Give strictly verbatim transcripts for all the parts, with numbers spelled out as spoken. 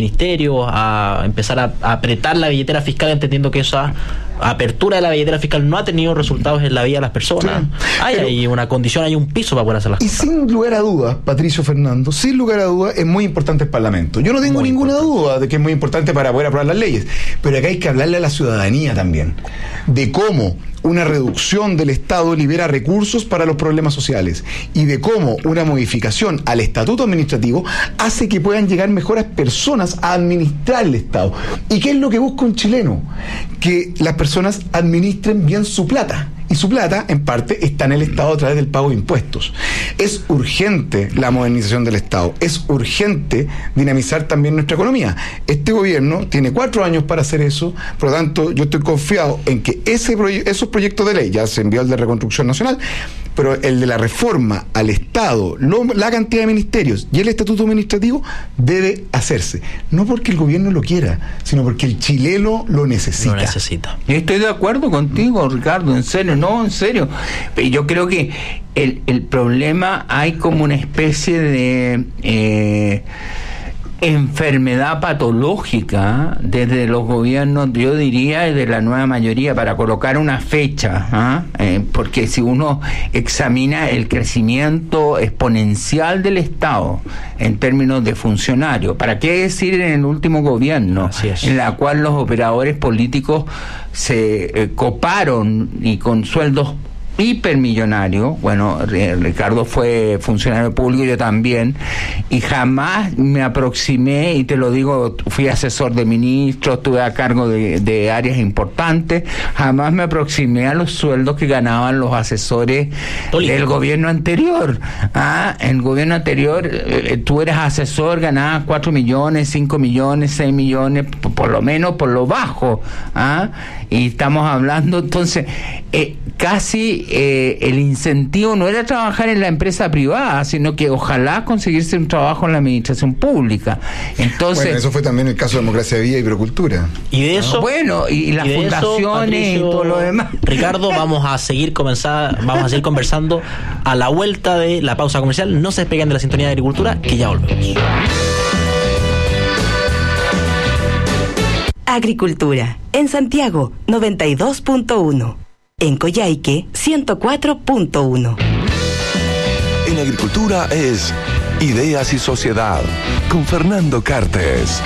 ministerios, a empezar a, a apretar la billetera fiscal, entendiendo que esa apertura de la billetera fiscal no ha tenido resultados en la vida de las personas. Sí, hay, pero, hay una condición, hay un piso para poder hacer las y cosas. Y sin lugar a dudas, Patricio Fernando, sin lugar a dudas, es muy importante el Parlamento. Yo no tengo muy ninguna importante. duda de que es muy importante para poder aprobar las leyes, pero acá hay que hablarle a la ciudadanía también, de cómo una reducción del Estado libera recursos para los problemas sociales y de cómo una modificación al estatuto administrativo hace que puedan llegar mejores personas a administrar el Estado. ¿Y qué es lo que busca un chileno? Que las personas administren bien su plata. Y su plata, en parte, está en el Estado a través del pago de impuestos. Es urgente la modernización del Estado. Es urgente dinamizar también nuestra economía. Este gobierno tiene cuatro años para hacer eso. Por lo tanto, yo estoy confiado en que ese proye- esos proyectos de ley, ya se envió el de Reconstrucción Nacional, pero el de la reforma al Estado, lo, la cantidad de ministerios y el estatuto administrativo debe hacerse. No porque el gobierno lo quiera, sino porque el chileno lo necesita. Lo necesita. Estoy de acuerdo contigo, Ricardo, en serio, no, en serio. Yo creo que el, el problema, hay como una especie de eh, enfermedad patológica desde los gobiernos, yo diría de la nueva mayoría, para colocar una fecha, ¿eh? Eh, porque si uno examina el crecimiento exponencial del Estado en términos de funcionarios, ¿para qué decir en el último gobierno, en la cual los operadores políticos se eh, coparon y con sueldos hipermillonario? Bueno, Ricardo fue funcionario público, yo también, y jamás me aproximé, y te lo digo, fui asesor de ministros, estuve a cargo de, de áreas importantes, jamás me aproximé a los sueldos que ganaban los asesores Político. del gobierno anterior. Ah, en el gobierno anterior, eh, tú eras asesor, ganabas cuatro millones, cinco millones, seis millones, por, por lo menos por lo bajo. Ah, y estamos hablando, entonces, eh, casi eh, el incentivo no era trabajar en la empresa privada, sino que ojalá conseguirse un trabajo en la administración pública. Entonces, bueno, eso fue también el caso de Democracia Viva y Procultura. Y de eso, bueno, y, y las y fundaciones eso, Patricio, y todo lo demás. Ricardo, vamos a seguir comenzar, vamos a seguir conversando a la vuelta de la pausa comercial. No se despeguen de la sintonía de Agricultura, que ya volvemos. Agricultura, en Santiago, noventa y dos punto uno. En Coyhaique, ciento cuatro punto uno. En Agricultura es Ideas y Sociedad, con Fernando Cartes.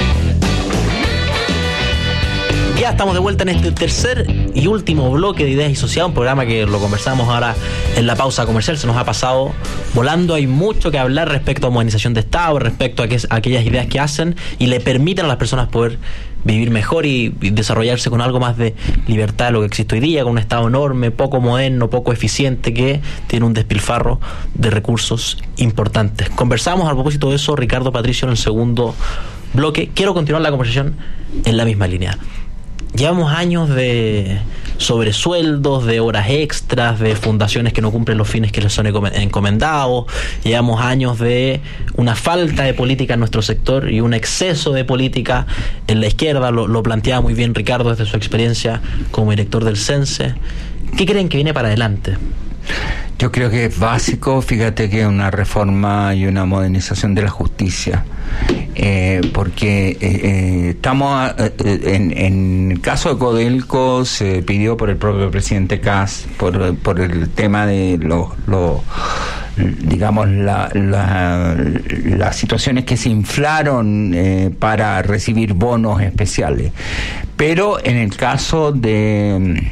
Ya estamos de vuelta en este tercer y último bloque de Ideas y Sociedad, un programa que lo conversamos ahora en la pausa comercial. Se nos ha pasado volando, hay mucho que hablar respecto a modernización de Estado, respecto a, que, a aquellas ideas que hacen y le permiten a las personas poder vivir mejor y, y desarrollarse con algo más de libertad de lo que existe hoy día, con un Estado enorme, poco moderno, poco eficiente, que tiene un despilfarro de recursos importantes. Conversamos a propósito de eso, Ricardo, Patricio, en el segundo bloque. Quiero continuar la conversación en la misma línea. Llevamos años de sobresueldos, de horas extras, de fundaciones que no cumplen los fines que les son encomendados. Llevamos años de una falta de política en nuestro sector y un exceso de política en la izquierda. Lo, lo planteaba muy bien Ricardo desde su experiencia como director del CENSE. ¿Qué creen que viene para adelante? Yo creo que es básico, fíjate, que una reforma y una modernización de la justicia, eh, porque eh, eh, estamos eh, en, en el caso de Codelco se pidió por el propio presidente Kast, por, por el tema de los los digamos la, la, las situaciones que se inflaron eh, para recibir bonos especiales, pero en el caso de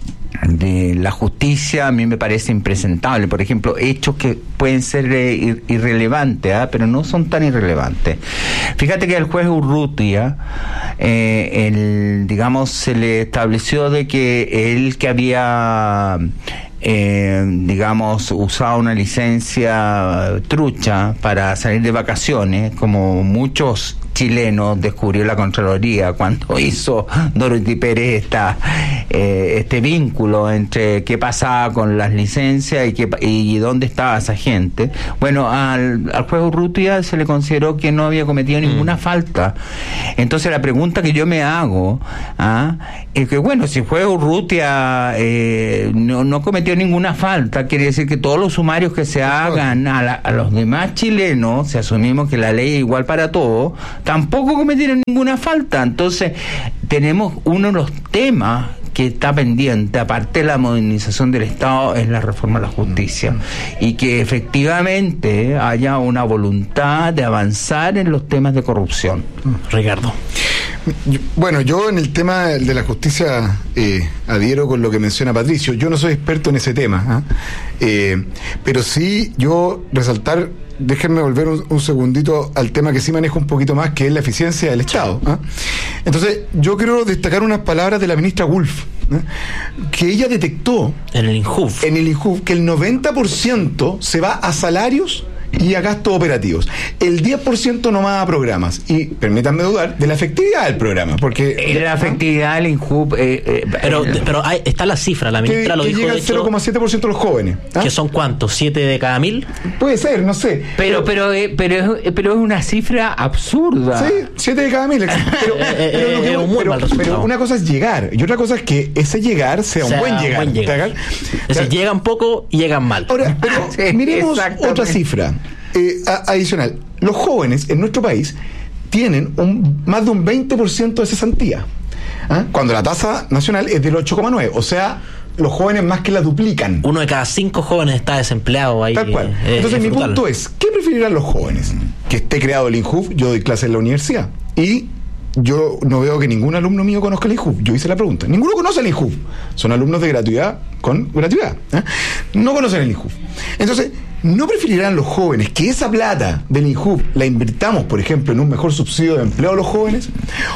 de la justicia a mí me parece impresentable. Por ejemplo, hechos que pueden ser eh, irrelevantes, ¿eh? pero no son tan irrelevantes. Fíjate que al juez Urrutia eh, el, digamos se le estableció de que él que había Eh, digamos, usado una licencia trucha para salir de vacaciones, como muchos chilenos descubrió la Contraloría cuando hizo Dorothy Pérez esta, eh, este vínculo entre qué pasaba con las licencias y, qué, y dónde estaba esa gente. Bueno, al, al juez Urrutia se le consideró que no había cometido ninguna mm. falta. Entonces la pregunta que yo me hago ¿ah? es que, bueno, si el juez Urrutia eh, no, no cometió cometió ninguna falta, quiere decir que todos los sumarios que se hagan a, la, a los demás chilenos, si asumimos que la ley es igual para todos, tampoco cometieron ninguna falta. Entonces, tenemos uno de los temas que está pendiente, aparte de la modernización del Estado, es la reforma de la justicia, y que efectivamente haya una voluntad de avanzar en los temas de corrupción. Ricardo. Bueno, yo en el tema de la justicia eh, adhiero con lo que menciona Patricio. Yo no soy experto en ese tema, ¿eh? Eh, pero sí yo resaltar, déjenme volver un, un segundito al tema que sí manejo un poquito más, que es la eficiencia del Estado, ¿eh? Entonces yo quiero destacar unas palabras de la ministra Wolf, ¿eh? Que ella detectó en el INJUV en el INJUV que el noventa por ciento se va a salarios y a gastos operativos, el diez por ciento nomás a programas. Y permítanme dudar de la efectividad del programa, porque eh, la efectividad del INJUV eh, eh, pero, eh, pero hay, está la cifra, la ministra que, lo que dijo, llega al de hecho, cero coma siete por ciento de los jóvenes, ¿ah? ¿Que son cuántos? ¿siete de cada mil? Puede ser, no sé. Pero pero eh, pero, es, pero es una cifra absurda. Sí, siete de cada mil. Pero, pero, eh, lo que, eh, un muy pero, mal resultado. pero una cosa es llegar y otra cosa es que ese llegar sea, O sea, un buen llegar. buen llegar. Es decir, llegan poco y llegan mal. Ahora, pero Sí, miremos exactamente. otra cifra eh, a, adicional. Los jóvenes en nuestro país tienen un, más de un veinte por ciento de cesantía, ¿ah? Cuando la tasa nacional es del ocho coma nueve, o sea, los jóvenes más que la duplican. Uno de cada cinco jóvenes está desempleado ahí. Tal cual. eh, Entonces es mi brutal. punto es, ¿qué preferirán los jóvenes? Que esté creado el INJUV. Yo doy clases en la universidad y yo no veo que ningún alumno mío conozca el INJUV. Yo hice la pregunta. Ninguno conoce el INJUV. Son alumnos de gratuidad con gratuidad, ¿eh? No conocen el INJUV. Entonces, ¿no preferirán los jóvenes que esa plata del INJUV la invirtamos, por ejemplo, en un mejor subsidio de empleo a los jóvenes?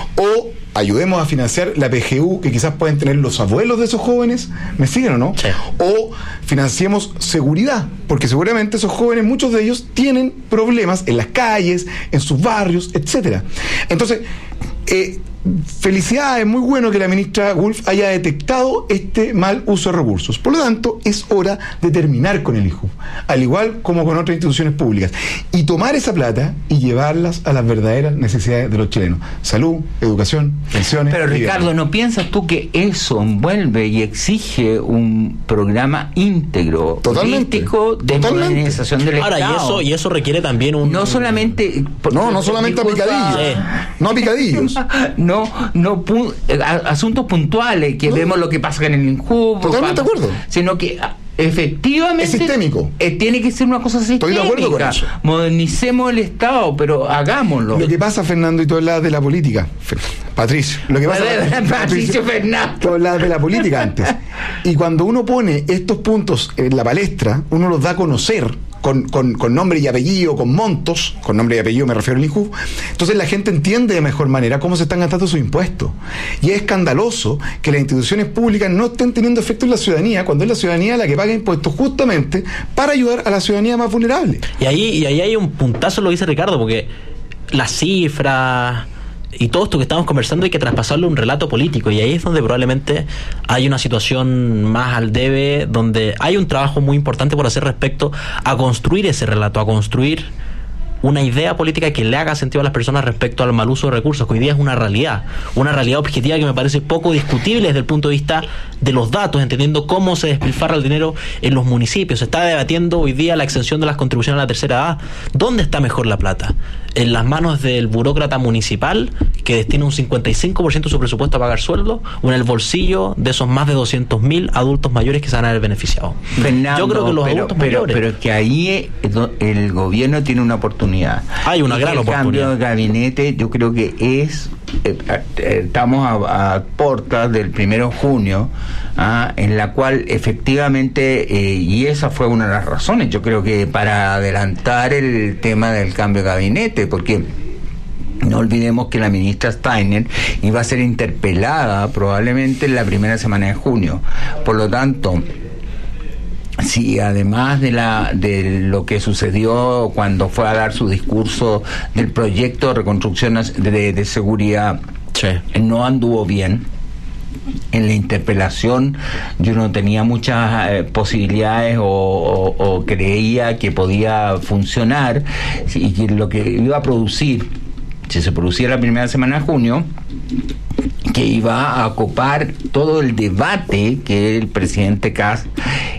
¿O ayudemos a financiar la P G U que quizás pueden tener los abuelos de esos jóvenes? ¿Me siguen o no? Sí. O financiemos seguridad, porque seguramente esos jóvenes, muchos de ellos, tienen problemas en las calles, en sus barrios, etcétera. Entonces, eh, felicidades, muy bueno que la ministra Wolf haya detectado este mal uso de recursos. Por lo tanto, es hora de terminar con el INJUV, al igual como con otras instituciones públicas, y tomar esa plata y llevarlas a las verdaderas necesidades de los chilenos: salud, educación, pensiones. Pero Ricardo, vivienda. ¿no piensas tú que eso envuelve y exige un programa íntegro, Totalmente. holístico de Totalmente. modernización del Ahora, y Estado? eso, y eso requiere también un... No solamente... No, no solamente a disculpa, picadillos. Sí. No a picadillos. No, no pu- eh, a- asuntos puntuales que No. vemos lo que pasa en el INJUV, Totalmente de acuerdo. sino que ah, efectivamente Es sistémico. eh, tiene que ser una cosa sistémica. Estoy de acuerdo con eso. Modernicemos el Estado, pero hagámoslo. Lo que pasa, Fernando, y tú hablabas de la política, Fe- Patricio, lo que pasa, Patricio Fernández. tú hablabas de la política antes, y cuando uno pone estos puntos en la palestra, uno los da a conocer con, con, con nombre y apellido, con montos, con nombre y apellido me refiero al INJUV, entonces la gente entiende de mejor manera cómo se están gastando sus impuestos. Y es escandaloso que las instituciones públicas no estén teniendo efecto en la ciudadanía, cuando es la ciudadanía la que paga impuestos justamente para ayudar a la ciudadanía más vulnerable. Y ahí, y ahí hay un puntazo, lo dice Ricardo, porque las cifras y todo esto que estamos conversando hay que traspasarlo a un relato político, y ahí es donde probablemente hay una situación más al debe, donde hay un trabajo muy importante por hacer respecto a construir ese relato, a construir una idea política que le haga sentido a las personas respecto al mal uso de recursos, que hoy día es una realidad, una realidad objetiva que me parece poco discutible desde el punto de vista de los datos, entendiendo cómo se despilfarra el dinero en los municipios. Se está debatiendo hoy día la exención de las contribuciones a la tercera edad. ¿Dónde está mejor la plata? ¿En las manos del burócrata municipal que destina un cincuenta y cinco por ciento de su presupuesto a pagar sueldo, o en el bolsillo de esos más de doscientos mil adultos mayores que se van a ver beneficiados? Fernando, Yo creo que los pero, adultos pero, mayores... pero es que ahí es do- el gobierno tiene una oportunidad. Hay una Y gran el oportunidad. cambio de gabinete, yo creo que es eh, eh, estamos a, a puertas del primero de junio, ah, en la cual efectivamente eh, y esa fue una de las razones, yo creo que para adelantar el tema del cambio de gabinete, porque no olvidemos que la ministra Steiner iba a ser interpelada probablemente en la primera semana de junio. Por lo tanto, sí, además de la de lo que sucedió cuando fue a dar su discurso del proyecto de reconstrucción de, de seguridad, Sí. no anduvo bien. En la interpelación yo no tenía muchas eh, posibilidades o, o, o creía que podía funcionar, y que lo que iba a producir, si se producía la primera semana de junio, que iba a ocupar todo el debate que el presidente Kast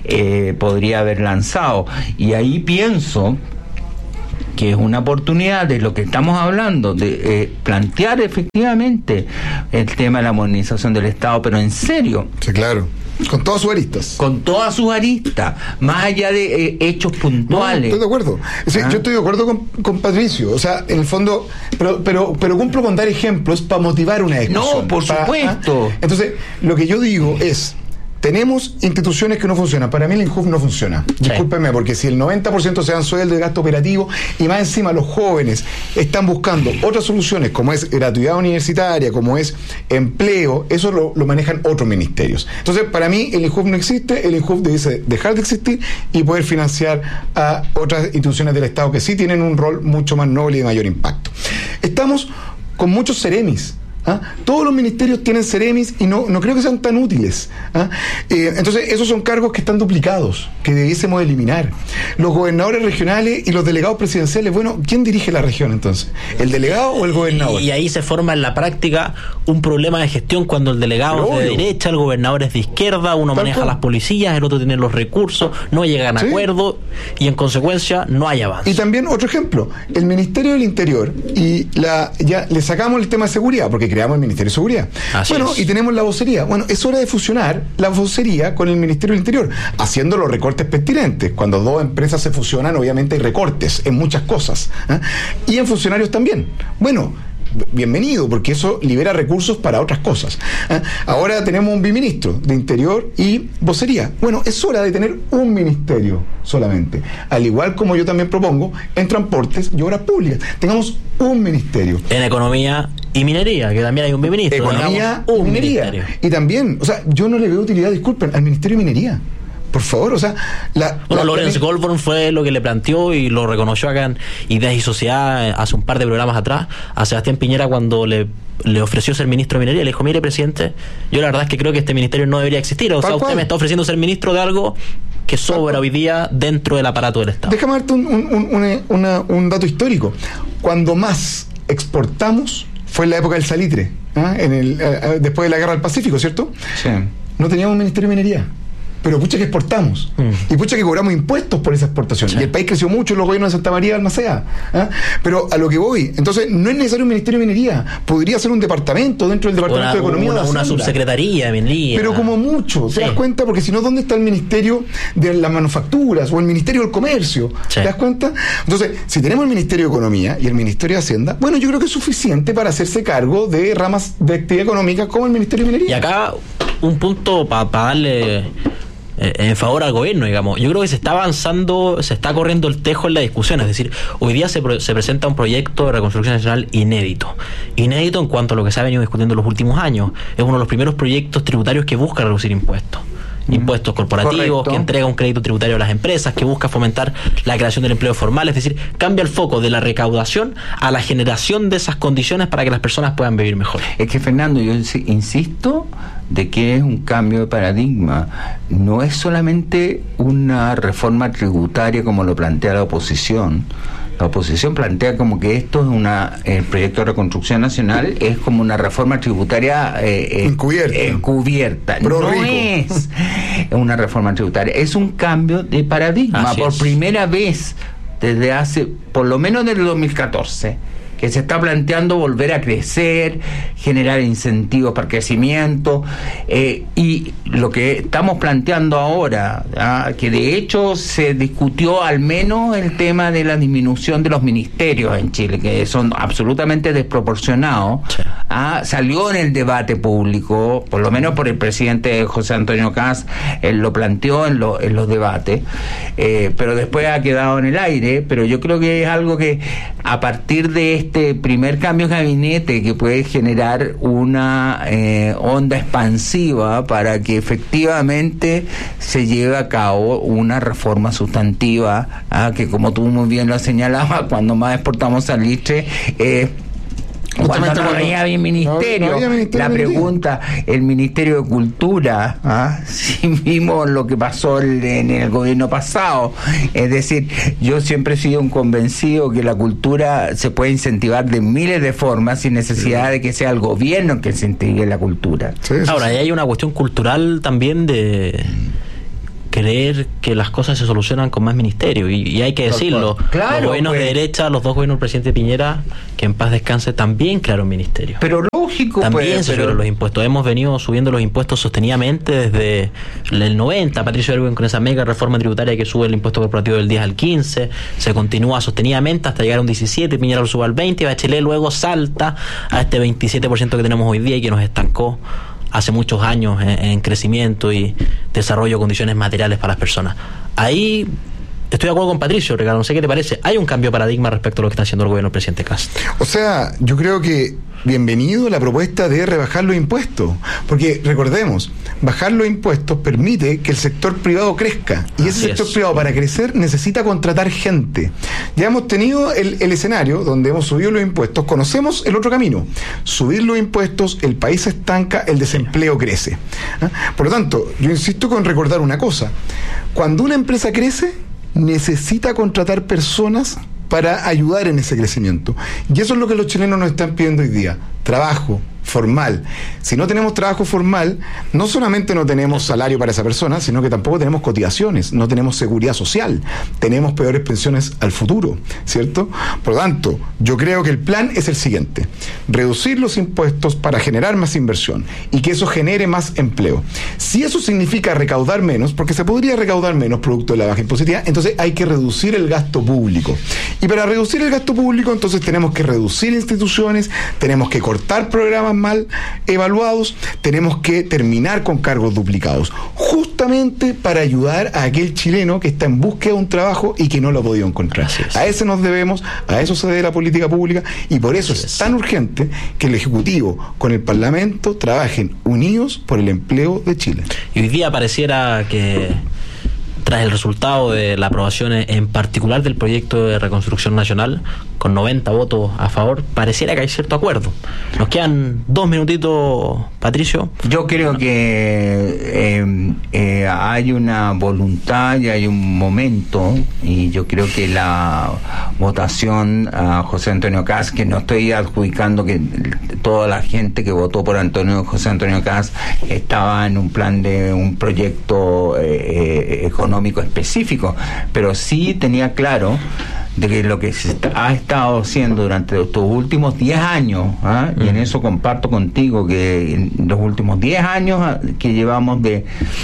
eh, podría haber lanzado. Y ahí pienso que es una oportunidad de lo que estamos hablando, de eh, plantear efectivamente el tema de la modernización del Estado, pero en serio. Sí, claro. Con todas sus aristas. Con todas sus aristas, más allá de eh, hechos puntuales. No, estoy de acuerdo. Sí, ¿Ah? Yo estoy de acuerdo con, con Patricio. O sea, en el fondo, pero, pero, pero cumplo con dar ejemplos para motivar una discusión. No, por para, supuesto. ¿ah? Entonces, lo que yo digo es, tenemos instituciones que no funcionan. Para mí el INJUF no funciona. Sí. Discúlpenme, porque si el noventa por ciento se dan sueldo de gasto operativo y más encima los jóvenes están buscando otras soluciones, como es gratuidad universitaria, como es empleo, eso lo, lo manejan otros ministerios. Entonces, para mí el INJUF no existe, el INJUF debe dejar de existir y poder financiar a otras instituciones del Estado que sí tienen un rol mucho más noble y de mayor impacto. Estamos con muchos seremis. ¿Ah? Todos los ministerios tienen seremis y no, no creo que sean tan útiles. ¿Ah? Eh, entonces esos son cargos que están duplicados, que debiésemos eliminar. Los gobernadores regionales y los delegados presidenciales, bueno, ¿quién dirige la región entonces? ¿El delegado o el gobernador? Y, y ahí se forma en la práctica un problema de gestión cuando el delegado Pero es de obvio. derecha, el gobernador es de izquierda, uno Tal maneja cual. las policías, el otro tiene los recursos, no llegan a ¿Sí? acuerdo y en consecuencia no hay avance. Y también otro ejemplo, el Ministerio del Interior, y la ya le sacamos el tema de seguridad, porque creamos el Ministerio de Seguridad. Así bueno, es. y tenemos la vocería. Bueno, es hora de fusionar la vocería con el Ministerio del Interior, haciendo los recortes pertinentes. Cuando dos empresas se fusionan, obviamente hay recortes en muchas cosas. ¿eh? Y en funcionarios también. Bueno, bienvenido, porque eso libera recursos para otras cosas. ¿eh? Ahora tenemos un biministro de Interior y vocería. Bueno, es hora de tener un ministerio solamente. Al igual como yo también propongo en transportes y obras públicas. Tengamos un ministerio. En economía y minería, que también hay un biministro. Economía un y minería. ministerio. Y también, o sea, yo no le veo utilidad, disculpen, al Ministerio de Minería. Por favor, o sea, la... Bueno, la, Lorenz la, Goldborn fue lo que le planteó y lo reconoció acá en Ideas y Sociedad hace un par de programas atrás a Sebastián Piñera cuando le, le ofreció ser ministro de Minería. Le dijo, mire, presidente, yo la verdad es que creo que este ministerio no debería existir. O sea, usted me está ofreciendo ser ministro de algo que sobra hoy día dentro del aparato del Estado. Déjame darte un, un, un, una, una, un dato histórico. Cuando más exportamos fue en la época del salitre, ¿eh? en el, eh, después de la Guerra del Pacífico, ¿cierto? Sí. No teníamos un Ministerio de Minería. Pero pucha que exportamos. Mm. Y pucha que cobramos impuestos por esa exportación. Sí. Y el país creció mucho en los gobiernos de Santa María de Almacea. ¿eh? Pero a lo que voy, entonces no es necesario un Ministerio de Minería. Podría ser un departamento dentro del Departamento una, de Economía. Una, de una subsecretaría de Minería. Pero como mucho, ¿te sí. das cuenta? Porque si no, ¿dónde está el Ministerio de las Manufacturas o el Ministerio del Comercio? Sí. ¿Te das cuenta? Entonces, si tenemos el Ministerio de Economía y el Ministerio de Hacienda, bueno, yo creo que es suficiente para hacerse cargo de ramas de actividad económica como el Ministerio de Minería. Y acá, un punto para pa darle... en favor al gobierno, digamos. Yo creo que se está avanzando, se está corriendo el tejo en la discusión. Es decir, hoy día se, se presenta un proyecto de reconstrucción nacional inédito. Inédito en cuanto a lo que se ha venido discutiendo en los últimos años. Es uno de los primeros proyectos tributarios que busca reducir impuestos. Impuestos corporativos, Correcto. que entrega un crédito tributario a las empresas, que busca fomentar la creación del empleo formal, es decir, cambia el foco de la recaudación a la generación de esas condiciones para que las personas puedan vivir mejor. Es que, Fernando, yo insisto de que es un cambio de paradigma. No es solamente una reforma tributaria como lo plantea la oposición. La oposición plantea como que esto es una el proyecto de reconstrucción nacional es como una reforma tributaria eh, encubierta, encubierta. Pro no rico. es una reforma tributaria, es un cambio de paradigma. Así por es. primera vez desde hace por lo menos desde el dos mil catorce que se está planteando volver a crecer, generar incentivos para el crecimiento, eh, y lo que estamos planteando ahora, ¿ah? que de hecho se discutió al menos el tema de la disminución de los ministerios en Chile, que son absolutamente desproporcionados, sí. ¿ah? Salió en el debate público, por lo menos por el presidente José Antonio Kast, él lo planteó en, lo, en los debates, eh, pero después ha quedado en el aire, pero yo creo que es algo que a partir de este este primer cambio de gabinete que puede generar una eh, onda expansiva para que efectivamente se lleve a cabo una reforma sustantiva, ¿ah? que como tú muy bien lo señalabas, cuando más exportamos salitre eh, cuando no había bien ministerio, no, no había ministerio la pregunta, el Ministerio de Cultura, ¿ah? si vimos lo que pasó el, en el gobierno pasado, es decir, yo siempre he sido un convencido que la cultura se puede incentivar de miles de formas sin necesidad sí. de que sea el gobierno que incentive la cultura. Sí, sí, Ahora, sí. hay una cuestión cultural también de... creer que las cosas se solucionan con más ministerio, y, y hay que decirlo, claro, los gobiernos pues. de derecha, los dos gobiernos del presidente Piñera, que en paz descanse, también crearon ministerios. Pero lógico, También pues, se pero... subieron los impuestos. Hemos venido subiendo los impuestos sostenidamente desde el noventa. Patricio Erwin con esa mega reforma tributaria que sube el impuesto corporativo del diez al quince. Se continúa sostenidamente hasta llegar a un diecisiete. Piñera lo sube al veinte. Y Bachelet luego salta a este veintisiete por ciento que tenemos hoy día y que nos estancó hace muchos años en, en crecimiento y desarrollo de condiciones materiales para las personas. Ahí estoy de acuerdo con Patricio, Ricardo, no sé qué te parece. Hay un cambio de paradigma respecto a lo que está haciendo el gobierno del presidente Kast. O sea, yo creo que bienvenido la propuesta de rebajar los impuestos, porque recordemos, bajar los impuestos permite que el sector privado crezca, y ese Así sector es. privado para crecer necesita contratar gente. Ya hemos tenido el, el escenario donde hemos subido los impuestos, conocemos el otro camino: subir los impuestos, el país se estanca, el desempleo crece. ¿Ah? Por lo tanto, yo insisto con recordar una cosa: cuando una empresa crece, necesita contratar personas para ayudar en ese crecimiento. Y eso es lo que los chilenos nos están pidiendo hoy día: trabajo formal. Si no tenemos trabajo formal, no solamente no tenemos salario para esa persona, sino que tampoco tenemos cotizaciones, no tenemos seguridad social, tenemos peores pensiones al futuro, ¿cierto? Por lo tanto, yo creo que el plan es el siguiente: reducir los impuestos para generar más inversión y que eso genere más empleo. Si eso significa recaudar menos, porque se podría recaudar menos producto de la baja impositiva, entonces hay que reducir el gasto público. Y para reducir el gasto público, entonces tenemos que reducir instituciones, tenemos que cortar programas mal evaluados, tenemos que terminar con cargos duplicados, justamente para ayudar a aquel chileno que está en búsqueda de un trabajo y que no lo ha podido encontrar. A ese nos debemos, a eso se debe la política pública, y por eso es tan urgente que el Ejecutivo con el Parlamento trabajen unidos por el empleo de Chile. Y hoy día pareciera que, tras el resultado de la aprobación en particular del proyecto de reconstrucción nacional, con noventa votos a favor, pareciera que hay cierto acuerdo. Nos quedan dos minutitos, Patricio. Yo creo que eh, eh, hay una voluntad y hay un momento, y yo creo que la votación a José Antonio Kast, que no estoy adjudicando que toda la gente que votó por Antonio José Antonio Kast estaba en un plan de un proyecto eh, eh, económico específico, pero sí tenía claro de que lo que se está, ha estado haciendo durante estos últimos diez años, ¿ah? y en eso comparto contigo que en los últimos diez años que llevamos de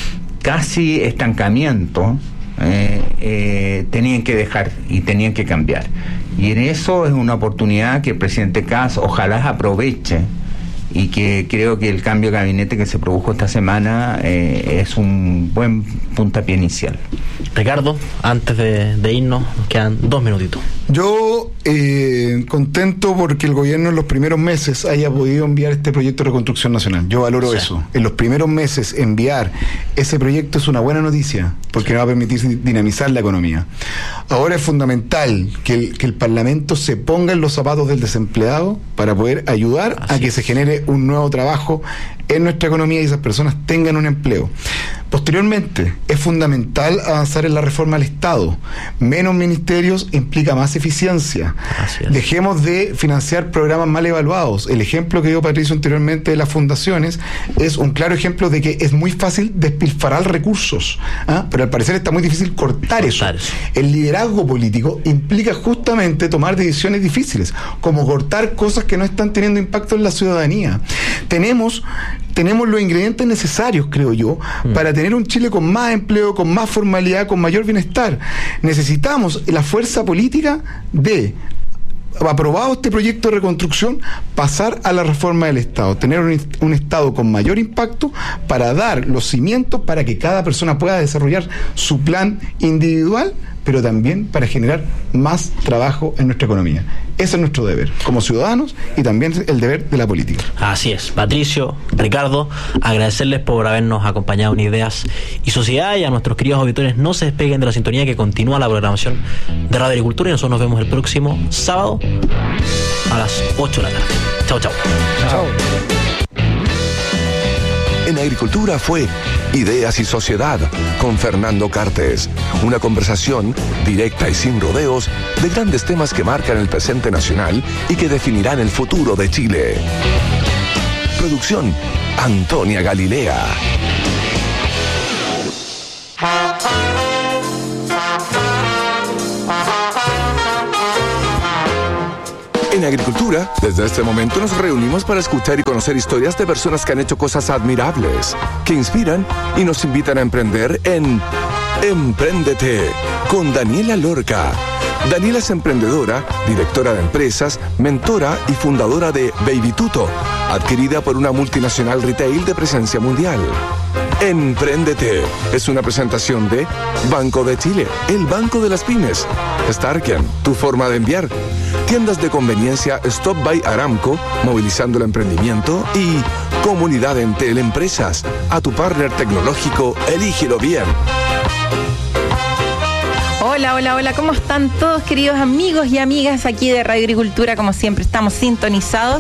casi estancamiento, eh, eh, tenían que dejar y tenían que cambiar. Y en eso es una oportunidad que el presidente Kast ojalá aproveche, y que creo que el cambio de gabinete que se produjo esta semana eh, es un buen puntapié inicial. Ricardo, antes de, de irnos, nos quedan dos minutitos. Yo eh, contento porque el gobierno en los primeros meses haya podido enviar este proyecto de reconstrucción nacional. Yo valoro sí. eso. En los primeros meses enviar ese proyecto es una buena noticia, porque nos va a permitir dinamizar la economía. Ahora es fundamental que el, que el Parlamento se ponga en los zapatos del desempleado para poder ayudar Así a que es. se genere un nuevo trabajo en nuestra economía y esas personas tengan un empleo. Posteriormente, es fundamental avanzar en la reforma al Estado. Menos ministerios implica más eficiencia. Dejemos de financiar programas mal evaluados. El ejemplo que dio Patricio anteriormente de las fundaciones es un claro ejemplo de que es muy fácil despilfarrar recursos, ¿ah? pero al parecer está muy difícil cortar eso. El liderazgo político implica justamente tomar decisiones difíciles, como cortar cosas que no están teniendo impacto en la ciudadanía. Tenemos tenemos los ingredientes necesarios, creo yo, mm. para tener un Chile con más empleo, con más formalidad, con mayor bienestar. Necesitamos la fuerza política de, aprobado este proyecto de reconstrucción, pasar a la reforma del Estado, tener un, un Estado con mayor impacto para dar los cimientos para que cada persona pueda desarrollar su plan individual, pero también para generar más trabajo en nuestra economía. Ese es nuestro deber como ciudadanos y también el deber de la política. Así es. Patricio, Ricardo, agradecerles por habernos acompañado en Ideas y Sociedad, y a nuestros queridos auditores no se despeguen de la sintonía, que continúa la programación de Radio Agricultura, y nosotros nos vemos el próximo sábado a las ocho de la tarde. Chao, chao. Chao. En Agricultura fue Ideas y Sociedad con Fernando Cartes. Una conversación directa y sin rodeos de grandes temas que marcan el presente nacional y que definirán el futuro de Chile. Producción: Antonia Galilea. Agricultura, desde este momento nos reunimos para escuchar y conocer historias de personas que han hecho cosas admirables, que inspiran y nos invitan a emprender en Empréndete con Daniela Lorca. Daniela es emprendedora, directora de empresas, mentora y fundadora de Baby Tuto, adquirida por una multinacional retail de presencia mundial. Empréndete es una presentación de Banco de Chile, el banco de las pymes. Starken, tu forma de enviar. Tiendas de conveniencia Stop by Aramco, movilizando el emprendimiento. Y Comunidad Entel Empresas, a tu partner tecnológico, elígelo bien. Hola, hola, hola, ¿cómo están todos queridos amigos y amigas aquí de Radio Agricultura? Como siempre estamos sintonizados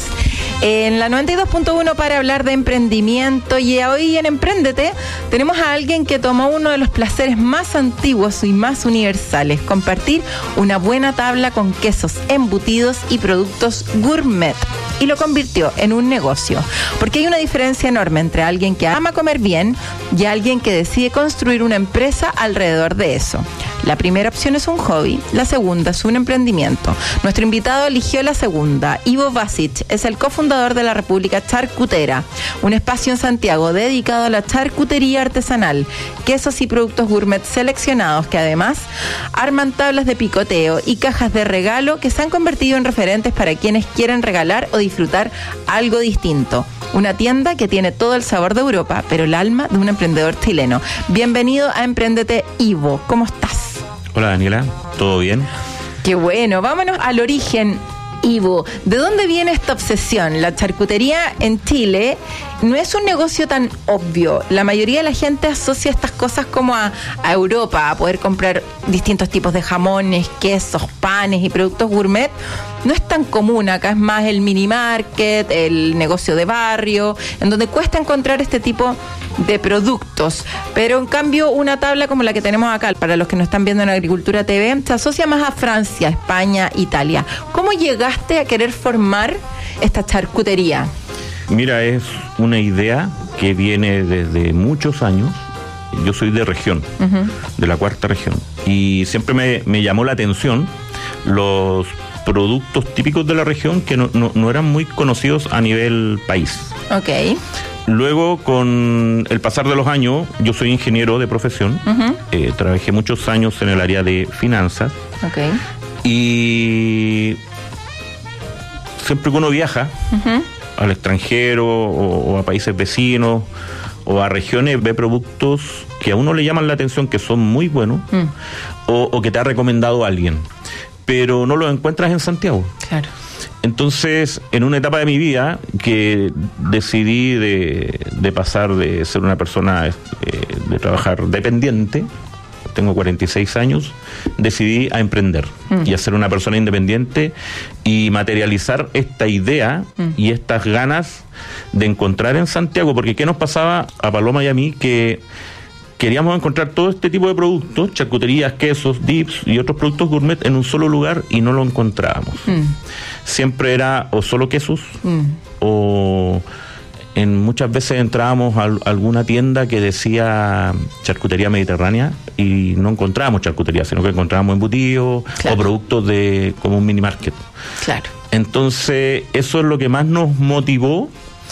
en la noventa y dos punto uno para hablar de emprendimiento, y hoy en Empréndete tenemos a alguien que tomó uno de los placeres más antiguos y más universales: compartir una buena tabla con quesos, embutidos y productos gourmet, y lo convirtió en un negocio, porque hay una diferencia enorme entre alguien que ama comer bien y alguien que decide construir una empresa alrededor de eso. La primera opción es un hobby, la segunda es un emprendimiento. Nuestro invitado eligió la segunda. Ivo Basic es el cofundador de la República Charcutera, un espacio en Santiago dedicado a la charcutería artesanal, quesos y productos gourmet seleccionados que además arman tablas de picoteo y cajas de regalo que se han convertido en referentes para quienes quieren regalar o disfrutar algo distinto. Una tienda que tiene todo el sabor de Europa, pero el alma de un emprendedor chileno. Bienvenido a Empréndete, Ivo. ¿Cómo estás? Hola Daniela, ¿todo bien? Qué bueno, vámonos al origen, Ivo. ¿De dónde viene esta obsesión? La charcutería en Chile no es un negocio tan obvio. La mayoría de la gente asocia estas cosas como a, a Europa, a poder comprar distintos tipos de jamones, quesos, panes y productos gourmet. No es tan común, acá es más el mini market, el negocio de barrio, en donde cuesta encontrar este tipo de productos. Pero en cambio una tabla como la que tenemos acá, para los que nos están viendo en Agricultura T V, se asocia más a Francia, España, Italia. ¿Cómo llegaste a querer formar esta charcutería? Mira, es una idea que viene desde muchos años. Yo soy de región, uh-huh. de la cuarta región, y siempre me, me llamó la atención los productos típicos de la región que no, no, no eran muy conocidos a nivel país. Ok. Luego, con el pasar de los años, yo soy ingeniero de profesión, uh-huh. eh, trabajé muchos años en el área de finanzas. Ok. Y siempre que uno viaja uh-huh. al extranjero o, o a países vecinos o a regiones, ve productos que a uno le llaman la atención, que son muy buenos, mm. o, o que te ha recomendado alguien, pero no los encuentras en Santiago. Claro. Entonces, en una etapa de mi vida que decidí de, de pasar de ser una persona, eh, de trabajar dependiente, tengo cuarenta y seis años, decidí a emprender mm. y a ser una persona independiente y materializar esta idea mm. y estas ganas de encontrar en Santiago, porque ¿qué nos pasaba a Paloma y a mí? Que queríamos encontrar todo este tipo de productos, charcuterías, quesos, dips y otros productos gourmet en un solo lugar y no lo encontrábamos. Mm. Siempre era o solo quesos mm. o en muchas veces entrábamos a alguna tienda que decía charcutería mediterránea y no encontrábamos charcutería, sino que encontrábamos embutidos, claro, o productos de como un mini market. Claro. Entonces, eso es lo que más nos motivó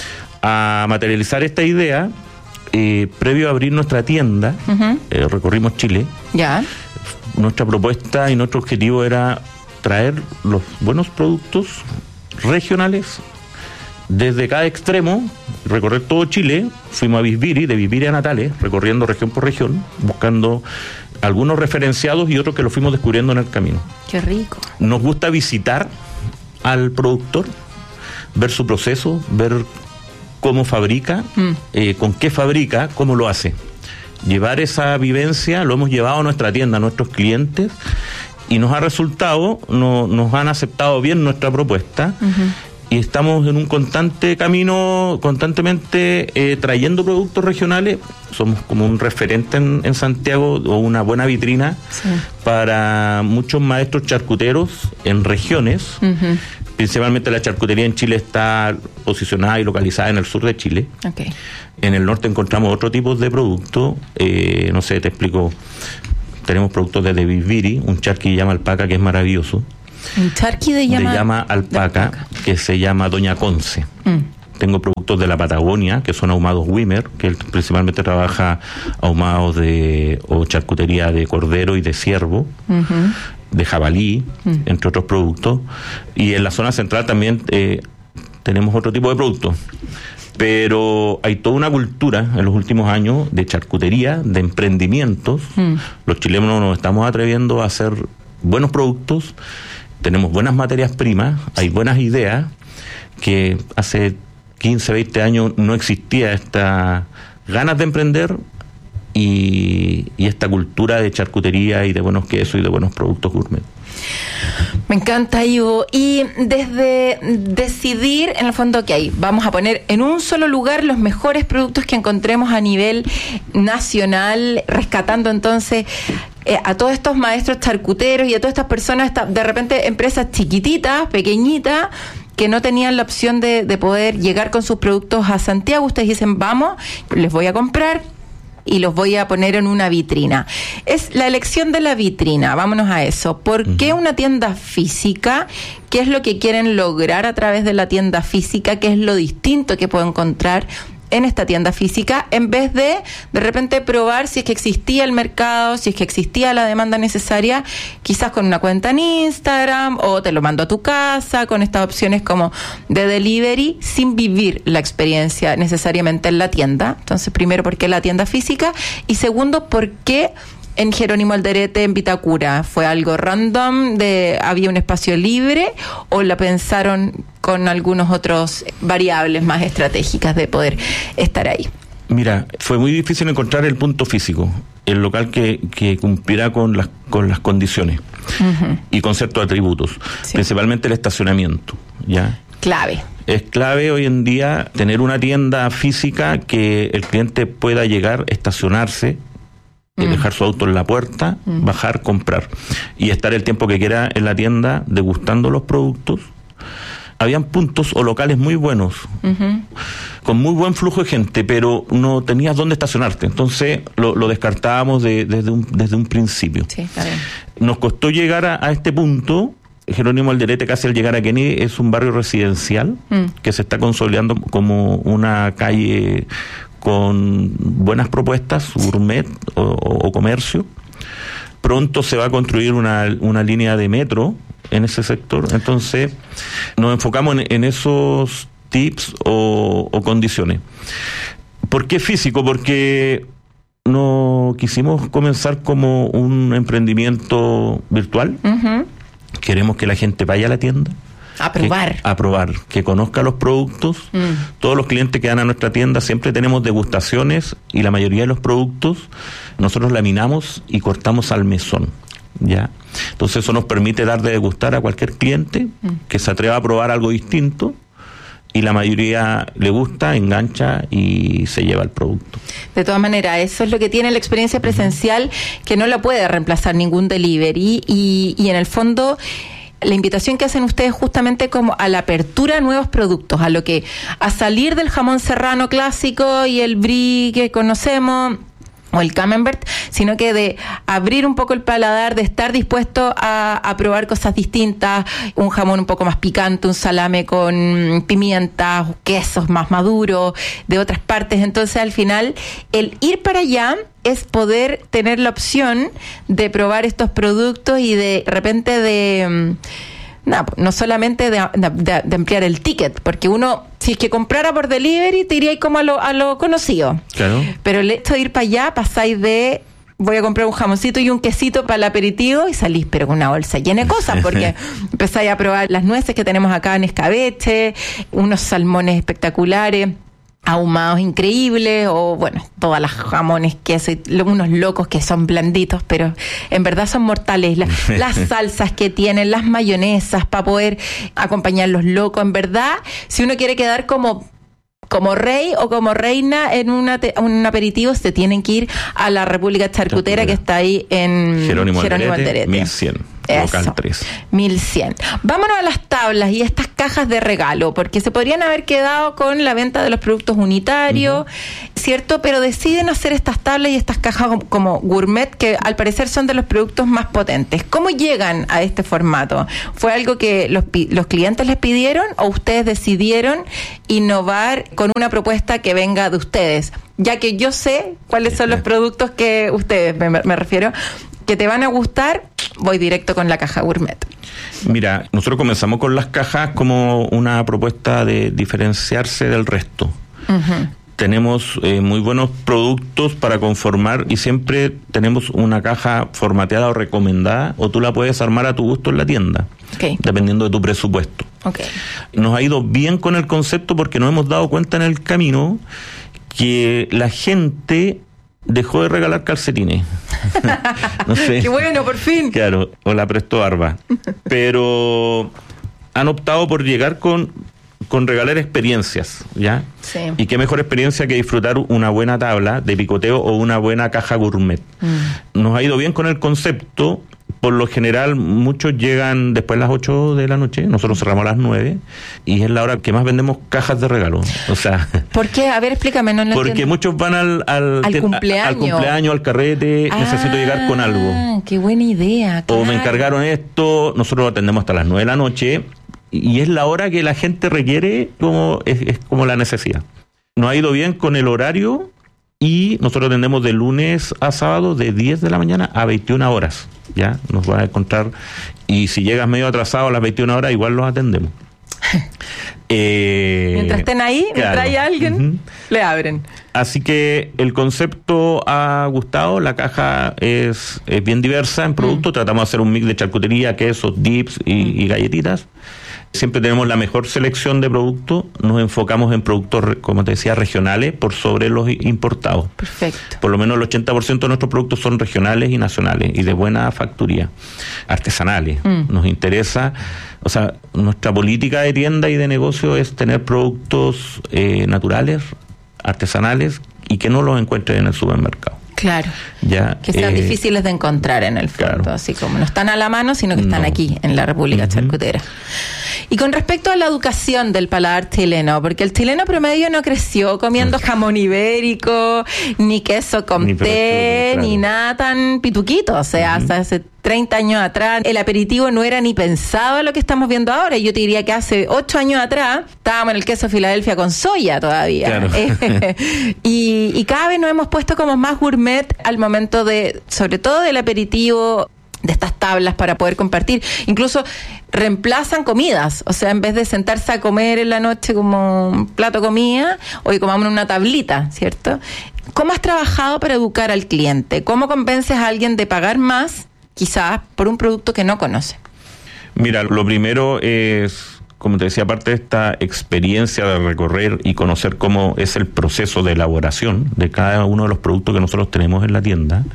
a materializar esta idea. Eh, previo a abrir nuestra tienda, uh-huh. eh, recorrimos Chile. Ya. Nuestra propuesta y nuestro objetivo era traer los buenos productos regionales desde cada extremo, recorrer todo Chile. Fuimos a Bisbiri, de Bisbiri a Natales, recorriendo región por región, buscando algunos referenciados y otros que los fuimos descubriendo en el camino. Qué rico. Nos gusta visitar al productor, ver su proceso, ver cómo fabrica, mm. eh, con qué fabrica, cómo lo hace. Llevar esa vivencia, lo hemos llevado a nuestra tienda, a nuestros clientes, y nos ha resultado, no, nos han aceptado bien nuestra propuesta, uh-huh. y estamos en un constante camino, constantemente eh, trayendo productos regionales. Somos como un referente en, en Santiago, o una buena vitrina, sí, para muchos maestros charcuteros en regiones. Uh-huh. Principalmente la charcutería en Chile está posicionada y localizada en el sur de Chile. Okay. En el norte encontramos otro tipo de productos. Eh, no sé, te explico. Tenemos productos desde Bisbiri, un charqui que llama alpaca, que es maravilloso. Un charqui de llama, de llama alpaca, alpaca, que se llama Doña Conce. Mm. Tengo productos de la Patagonia, que son ahumados Wimmer, que él principalmente trabaja ahumados de o charcutería de cordero y de ciervo, uh-huh. de jabalí, uh-huh. entre otros productos. Y en la zona central también eh, tenemos otro tipo de productos. Pero hay toda una cultura en los últimos años de charcutería, de emprendimientos. Mm. Los chilenos nos estamos atreviendo a hacer buenos productos, tenemos buenas materias primas, hay buenas ideas, que hace quince, veinte años no existía esta ganas de emprender y, y esta cultura de charcutería y de buenos quesos y de buenos productos gourmet. Me encanta, Ivo. Y desde decidir, en el fondo, que hay, vamos a poner en un solo lugar los mejores productos que encontremos a nivel nacional, rescatando entonces eh, a todos estos maestros charcuteros y a todas estas personas, esta, de repente empresas chiquititas, pequeñitas, que no tenían la opción de, de poder llegar con sus productos a Santiago. Ustedes dicen, vamos, les voy a comprar y los voy a poner en una vitrina. Es la elección de la vitrina, vámonos a eso. ¿Por qué una tienda física? ¿Qué es lo que quieren lograr a través de la tienda física? ¿Qué es lo distinto que puedo encontrar en esta tienda física, en vez de de repente probar si es que existía el mercado, si es que existía la demanda necesaria, quizás con una cuenta en Instagram, o te lo mando a tu casa, con estas opciones como de delivery, sin vivir la experiencia necesariamente en la tienda? Entonces, primero, ¿por qué la tienda física? Y segundo, ¿por qué en Jerónimo Alderete, en Vitacura? ¿Fue algo random, de había un espacio libre, o la pensaron con algunos otros variables más estratégicas de poder estar ahí? Mira, fue muy difícil encontrar el punto físico, el local que, que cumpliera con las, con las condiciones uh-huh. y con ciertos atributos, sí. Principalmente el estacionamiento, ¿ya? Clave. Es clave hoy en día tener una tienda física que el cliente pueda llegar, estacionarse, Mm. dejar su auto en la puerta, mm. bajar, comprar y estar el tiempo que quiera en la tienda degustando los productos. Habían puntos o locales muy buenos, uh-huh. con muy buen flujo de gente, pero no tenías dónde estacionarte. Entonces lo, lo descartábamos de, desde, un, desde un principio. Sí, está bien. Nos costó llegar a, a este punto. Jerónimo Alderete, casi al llegar a Kennedy, es un barrio residencial mm. que se está consolidando como una calle con buenas propuestas, gourmet o, o comercio. Pronto se va a construir una, una línea de metro en ese sector. Entonces nos enfocamos en, en esos tips o, o condiciones. ¿Por qué físico? Porque no quisimos comenzar como un emprendimiento virtual. Uh-huh. Queremos que la gente vaya a la tienda. A probar. Que, a probar, que conozca los productos. Mm. Todos los clientes que van a nuestra tienda siempre tenemos degustaciones y la mayoría de los productos nosotros laminamos y cortamos al mesón, ¿ya? Entonces eso nos permite dar de degustar a cualquier cliente mm. que se atreva a probar algo distinto, y la mayoría le gusta, engancha y se lleva el producto. De todas maneras, eso es lo que tiene la experiencia presencial, que no la puede reemplazar ningún delivery, y, y en el fondo la invitación que hacen ustedes justamente como a la apertura a nuevos productos, a lo que a salir del jamón serrano clásico y el brie que conocemos o el camembert, sino que de abrir un poco el paladar, de estar dispuesto a, a probar cosas distintas, un jamón un poco más picante, un salame con pimientas, quesos más maduros de otras partes. Entonces, al final, el ir para allá es poder tener la opción de probar estos productos y de repente de... No, no solamente de, de, de ampliar el ticket, porque uno, si es que comprara por delivery, te iría ahí como a lo, a lo conocido. Claro. Pero el hecho de ir para allá, pasáis de voy a comprar un jamoncito y un quesito para el aperitivo y salís pero con una bolsa llena de cosas, porque empezáis a probar las nueces que tenemos acá en escabeche, unos salmones espectaculares, ahumados increíbles, o bueno, todas las jamones, queso, unos locos que son blanditos, pero en verdad son mortales. La, las salsas que tienen, las mayonesas para poder acompañar los locos. En verdad, si uno quiere quedar como como rey o como reina en una te, un aperitivo, se tienen que ir a la República Charcutera, que está ahí en Jerónimo, Jerónimo Alderete, mil cien. local Eso. tres. mil cien. Vámonos a las tablas y estas cajas de regalo, porque se podrían haber quedado con la venta de los productos unitarios, uh-huh. ¿cierto? Pero deciden hacer estas tablas y estas cajas como, como gourmet, que al parecer son de los productos más potentes. ¿Cómo llegan a este formato? ¿Fue algo que los, los clientes les pidieron o ustedes decidieron innovar con una propuesta que venga de ustedes? Ya que yo sé cuáles son los productos que ustedes, me, me refiero, que te van a gustar, voy directo con la caja gourmet. Mira, nosotros comenzamos con las cajas como una propuesta de diferenciarse del resto. Uh-huh. Tenemos eh, muy buenos productos para conformar y siempre tenemos una caja formateada o recomendada, o tú la puedes armar a tu gusto en la tienda, okay. dependiendo de tu presupuesto. Okay. Nos ha ido bien con el concepto porque nos hemos dado cuenta en el camino que la gente dejó de regalar calcetines. No sé. ¡Qué bueno, por fin! Claro, o la Presto Barba. Pero han optado por llegar con, con regalar experiencias, ¿ya? Sí. Y qué mejor experiencia que disfrutar una buena tabla de picoteo o una buena caja gourmet. Mm. Nos ha ido bien con el concepto. Por lo general, muchos llegan después de las ocho de la noche, nosotros cerramos a las nueve, y es la hora que más vendemos cajas de regalo. O sea, ¿por qué? A ver, explícame. No, no porque entiendo. Muchos van al, al, al, te, cumpleaños. al cumpleaños, al carrete, ah, necesito llegar con algo. ¡Qué buena idea! Claro. O me encargaron esto, nosotros lo atendemos hasta las nueve de la noche, y es la hora que la gente requiere, como es, es como la necesidad. Nos ha ido bien con el horario, y nosotros atendemos de lunes a sábado de diez de la mañana a veintiuna horas. Ya nos van a encontrar, y si llegas medio atrasado a las veintiuna horas, igual los atendemos. eh, mientras estén ahí, claro. mientras hay alguien, uh-huh. le abren. Así que el concepto ha gustado, la caja es, es bien diversa en productos, mm. tratamos de hacer un mix de charcutería, quesos, dips y, mm. y galletitas. Siempre tenemos la mejor selección de productos, nos enfocamos en productos, como te decía, regionales por sobre los importados. Perfecto. Por lo menos el ochenta por ciento de nuestros productos son regionales y nacionales y de buena facturía, artesanales. Mm. Nos interesa, o sea, nuestra política de tienda y de negocio es tener productos eh, naturales, artesanales y que no los encuentres en el supermercado. Claro, ya, que sean eh, difíciles de encontrar en el fondo, claro. Así como no están a la mano, sino que están no. aquí, en la República uh-huh. Charcutera. Y con respecto a la educación del paladar chileno, porque el chileno promedio no creció comiendo jamón ibérico, ni queso con ni té, claro. ni nada tan pituquito, o sea, uh-huh. hasta hace treinta años atrás el aperitivo no era ni pensado en lo que estamos viendo ahora. Yo te diría que hace ocho años atrás estábamos en el queso Filadelfia con soya todavía. Claro. y, y cada vez nos hemos puesto como más gourmet al momento de, sobre todo del aperitivo, de estas tablas para poder compartir. Incluso reemplazan comidas, o sea, en vez de sentarse a comer en la noche como un plato de comida, hoy comamos una tablita, ¿cierto? ¿Cómo has trabajado para educar al cliente? ¿Cómo convences a alguien de pagar más, quizás por un producto que no conoce? Mira, lo primero es, como te decía, aparte de esta experiencia de recorrer y conocer cómo es el proceso de elaboración de cada uno de los productos que nosotros tenemos en la tienda,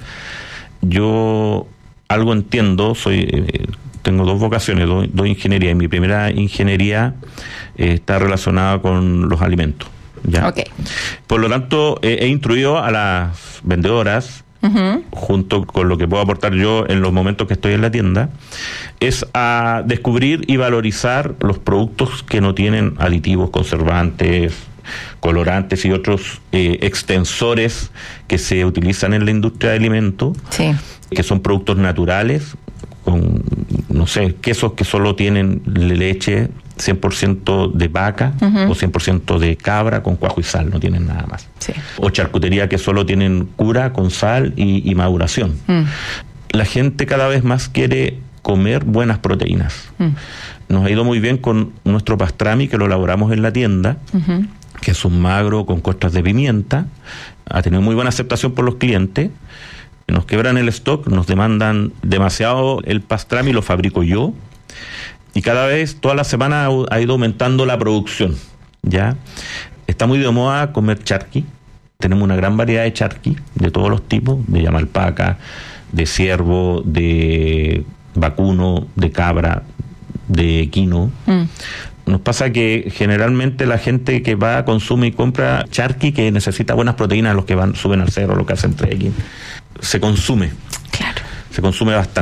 yo algo entiendo, soy eh, tengo dos vocaciones, dos, dos ingenierías, y mi primera ingeniería eh, está relacionada con los alimentos, ¿ya? Okay. Por lo tanto, eh, he instruido a las vendedoras, Uh-huh. junto con lo que puedo aportar yo en los momentos que estoy en la tienda, es a descubrir y valorizar los productos que no tienen aditivos, conservantes, colorantes y otros eh, extensores que se utilizan en la industria de alimentos, sí. que son productos naturales, con, no sé, quesos que solo tienen leche cien por ciento de vaca uh-huh. o cien por ciento de cabra con cuajo y sal, no tienen nada más. Sí. O charcutería que solo tienen cura con sal y, y maduración. Mm. La gente cada vez más quiere comer buenas proteínas. Mm. Nos ha ido muy bien con nuestro pastrami, que lo elaboramos en la tienda, uh-huh. que es un magro con costras de pimienta. Ha tenido muy buena aceptación por los clientes. Nos quebran el stock, nos demandan demasiado el pastrami, lo fabrico yo. Y cada vez, toda la semana ha ido aumentando la producción, ¿ya? Está muy de moda comer charqui. Tenemos una gran variedad de charqui, de todos los tipos, de llama alpaca, de ciervo, de vacuno, de cabra, de equino. Mm. Nos pasa que generalmente la gente que va, consume y compra charqui, que necesita buenas proteínas, los que van suben al cerro, los que hacen trekking, se consume. Claro. Se consume bastante.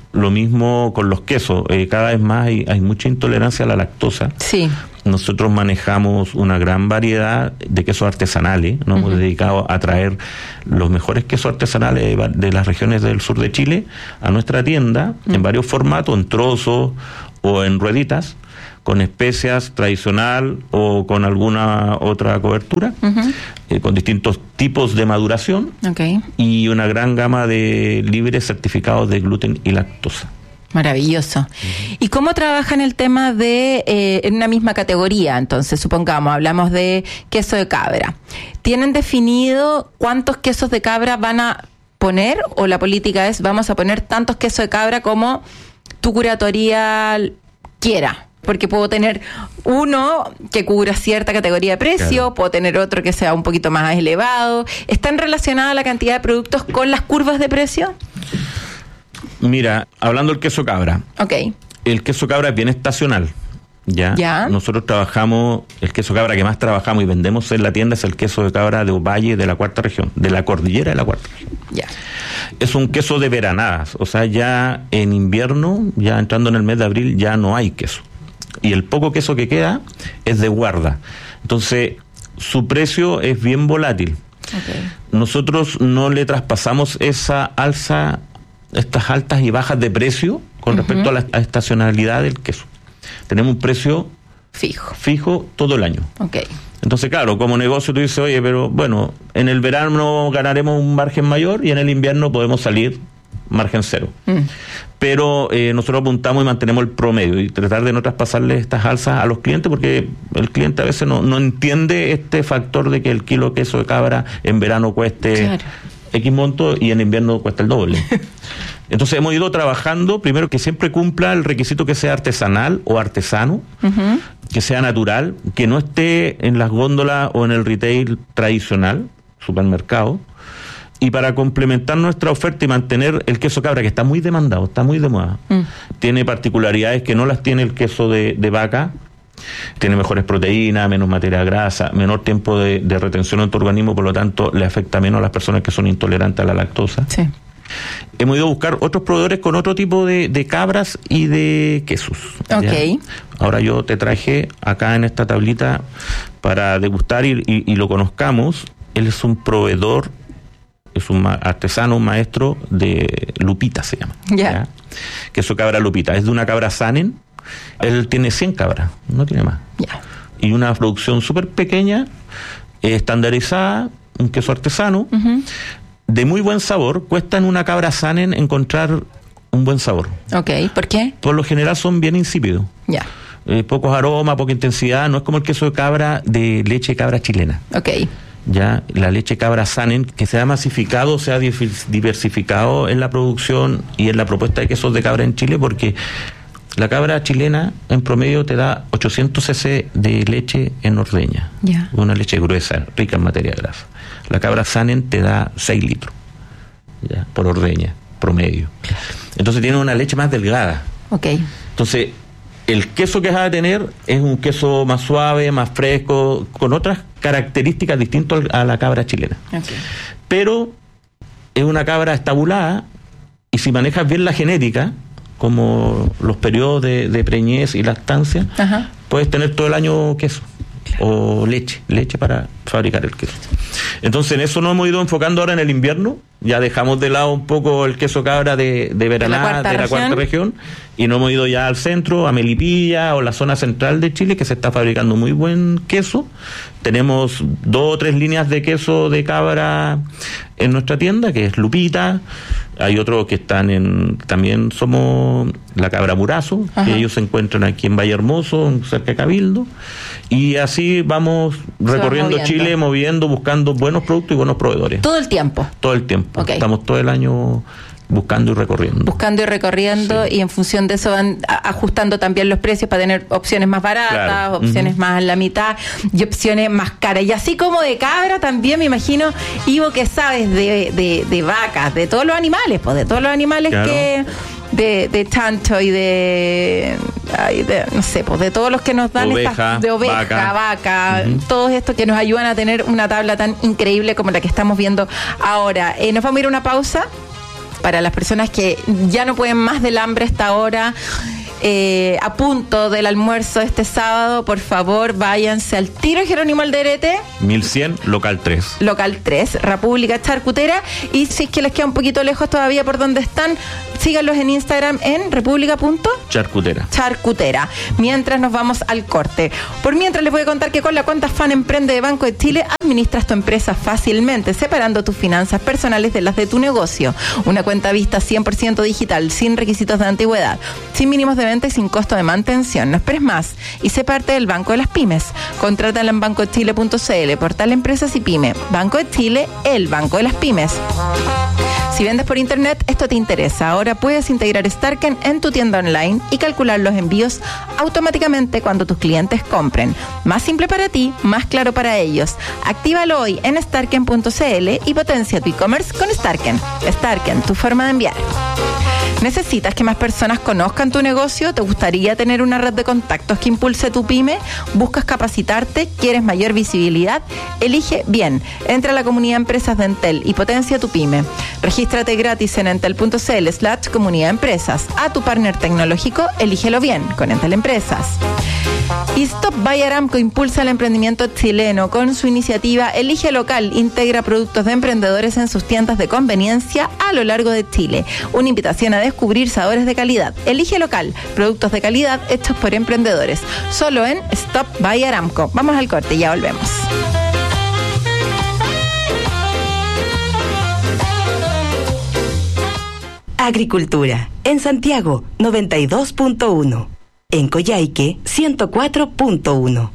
Lo mismo con los quesos. Eh, cada vez más hay, hay mucha intolerancia a la lactosa. Sí. Nosotros manejamos una gran variedad de quesos artesanales. Nos uh-huh. hemos dedicado a traer los mejores quesos artesanales de, de las regiones del sur de Chile a nuestra tienda, uh-huh. en varios formatos, en trozos o en rueditas, con especias tradicional o con alguna otra cobertura, uh-huh. eh, con distintos tipos de maduración, okay. y una gran gama de libres certificados de gluten y lactosa. Maravilloso. Uh-huh. ¿Y cómo trabajan el tema de, eh, en una misma categoría? Entonces, supongamos, hablamos de queso de cabra. ¿Tienen definido cuántos quesos de cabra van a poner? ¿O la política es, vamos a poner tantos quesos de cabra como tu curatoría quiera? Porque puedo tener uno que cubra cierta categoría de precio, claro. puedo tener otro que sea un poquito más elevado. ¿Están relacionadas la cantidad de productos con las curvas de precio? Mira, hablando del queso cabra. Ok. El queso cabra es bien estacional. ¿Ya? ¿Ya? Nosotros trabajamos, el queso cabra que más trabajamos y vendemos en la tienda es el queso de cabra de Ovalle de la cuarta región, de la cordillera de la cuarta región. Ya. Es un queso de veranadas, o sea, ya en invierno, ya entrando en el mes de abril, ya no hay queso. Y el poco queso que queda es de guarda. Entonces, su precio es bien volátil. Okay. Nosotros no le traspasamos esa alza, estas altas y bajas de precio con uh-huh. respecto a la a estacionalidad del queso. Tenemos un precio fijo fijo todo el año. Okay. Entonces, claro, como negocio tú dices, oye, pero bueno, en el verano ganaremos un margen mayor y en el invierno podemos salir margen cero. Mm. Pero eh, nosotros apuntamos y mantenemos el promedio y tratar de no traspasarle estas alzas a los clientes, porque el cliente a veces no, no entiende este factor de que el kilo de queso de cabra en verano cueste claro. X monto y en invierno cuesta el doble. Entonces hemos ido trabajando, primero que siempre cumpla el requisito que sea artesanal o artesano, uh-huh. que sea natural, que no esté en las góndolas o en el retail tradicional, supermercado. Y para complementar nuestra oferta y mantener el queso cabra, que está muy demandado, está muy de moda, mm. tiene particularidades que no las tiene el queso de, de vaca, tiene mejores proteínas, menos materia grasa, menor tiempo de, de retención en tu organismo, por lo tanto le afecta menos a las personas que son intolerantes a la lactosa. Sí. Hemos ido a buscar otros proveedores con otro tipo de, de cabras y de quesos. Okay. Ahora yo te traje acá en esta tablita para degustar y, y, y lo conozcamos. Él es un proveedor, es un artesano, un maestro de Lupita, se llama. Yeah. ¿ya? Queso cabra Lupita. Es de una cabra Sanen. Él tiene cien cabras, no tiene más. Yeah. Y una producción súper pequeña, eh, estandarizada, un queso artesano, uh-huh. de muy buen sabor. Cuesta en una cabra Sanen encontrar un buen sabor. Ok, ¿por qué? Por lo general son bien insípidos. Ya. Yeah. Eh, pocos aromas, poca intensidad. No es como el queso de cabra de leche de cabra chilena. Ok. Ya, la leche cabra Sanen, que se ha masificado, se ha diversificado en la producción y en la propuesta de quesos de cabra en Chile, porque la cabra chilena en promedio te da ochocientos centilitros de leche en ordeña. Yeah. Una leche gruesa, rica en materia grasa. La cabra Sanen te da seis litros, ya, por ordeña, promedio. Entonces tiene una leche más delgada. Okay. Entonces, el queso que vas a tener es un queso más suave, más fresco, con otras características distintas a la cabra chilena. Okay. Pero es una cabra estabulada y si manejas bien la genética, como los periodos de, de preñez y lactancia, uh-huh. puedes tener todo el año queso. Claro. O leche, leche para fabricar el queso. Entonces en eso nos hemos ido enfocando ahora en el invierno. Ya dejamos de lado un poco el queso cabra de, de Veraná, de la cuarta región, y nos hemos ido ya al centro, a Melipilla o la zona central de Chile, que se está fabricando muy buen queso. Tenemos dos o tres líneas de queso de cabra en nuestra tienda, que es Lupita. Hay otros que están en, también somos la cabra Murazo, ajá. que ellos se encuentran aquí en Valle Hermoso, cerca de Cabildo. Y así vamos recorriendo Chile, moviendo, buscando buenos productos y buenos proveedores. Todo el tiempo. Todo el tiempo. Okay. Estamos todo el año buscando y recorriendo. Buscando y recorriendo, sí. Y en función de eso van ajustando también los precios para tener opciones más baratas, claro. opciones uh-huh. más a la mitad y opciones más caras. Y así como de cabra también me imagino, Ivo, que sabes de, de, de vacas, de todos los animales, pues de todos los animales claro. que... De, de chancho y de, ay, de no sé, pues de todos los que nos dan oveja, estas, de oveja, vaca, vaca uh-huh. todos estos que nos ayudan a tener una tabla tan increíble como la que estamos viendo ahora. Eh, nos vamos a ir a una pausa para las personas que ya no pueden más del hambre a esta hora, eh, a punto del almuerzo este sábado, por favor, váyanse al tiro Jerónimo Alderete. mil cien, local tres. Local tres, República Charcutera. Y si es que les queda un poquito lejos todavía por donde están, síganlos en Instagram en república punto Charcutera. Charcutera. Mientras nos vamos al corte. Por mientras les voy a contar que con la cuenta Fan Emprende de Banco de Chile administras tu empresa fácilmente, separando tus finanzas personales de las de tu negocio. Una cuenta vista cien por ciento digital, sin requisitos de antigüedad, sin mínimos de venta y sin costo de mantención. No esperes más y sé parte del Banco de las Pymes. Contrátala en banco de chile punto c l, portal Empresas y Pyme. Banco de Chile, el Banco de las Pymes. Si vendes por internet, esto te interesa. Ahora puedes integrar Starken en tu tienda online y calcular los envíos automáticamente cuando tus clientes compren. Más simple para ti, más claro para ellos. Actívalo hoy en starken punto c l y potencia tu e-commerce con Starken. Starken, tu forma de enviar. ¿Necesitas que más personas conozcan tu negocio? ¿Te gustaría tener una red de contactos que impulse tu pyme? ¿Buscas capacitarte? ¿Quieres mayor visibilidad? Elige bien. Entra a la comunidad Empresas de Entel y potencia tu pyme. Regístrate gratis en entel punto c l slash comunidad empresas. A tu partner tecnológico, elígelo bien con Entel Empresas. Y Stop by Aramco impulsa el emprendimiento chileno con su iniciativa Elige Local. Integra productos de emprendedores en sus tiendas de conveniencia a lo largo de Chile. Una invitación a descubrir sabores de calidad. Elige Local, productos de calidad hechos por emprendedores. Solo en Stop by Aramco. Vamos al corte y ya volvemos. Agricultura. En Santiago, noventa y dos punto uno. En Coyhaique, ciento cuatro punto uno.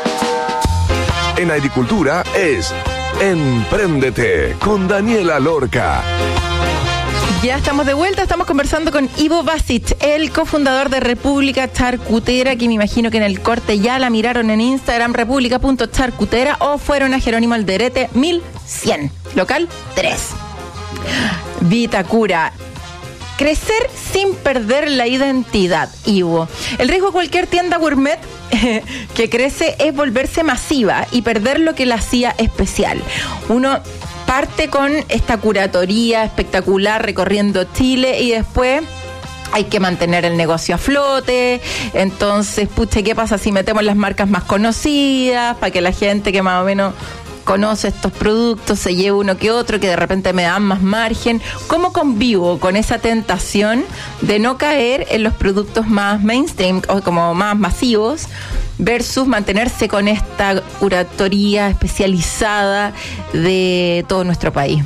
En agricultura es Empréndete con Daniela Lorca. Ya estamos de vuelta, estamos conversando con Ivo Basic, el cofundador de República Charcutera, que me imagino que en el corte ya la miraron en Instagram, república punto charcutera, o fueron a Jerónimo Alderete mil cien, local tres. Vitacura. Crecer sin perder la identidad, Ivo. El riesgo de cualquier tienda gourmet eh, que crece es volverse masiva y perder lo que la hacía especial. Uno parte con esta curatoría espectacular recorriendo Chile y después hay que mantener el negocio a flote. Entonces, pucha, ¿qué pasa si metemos las marcas más conocidas para que la gente que más o menos conoce estos productos se lleve uno que otro, que de repente me dan más margen? ¿Cómo convivo con esa tentación de no caer en los productos más mainstream o como más masivos versus mantenerse con esta curatoría especializada de todo nuestro país?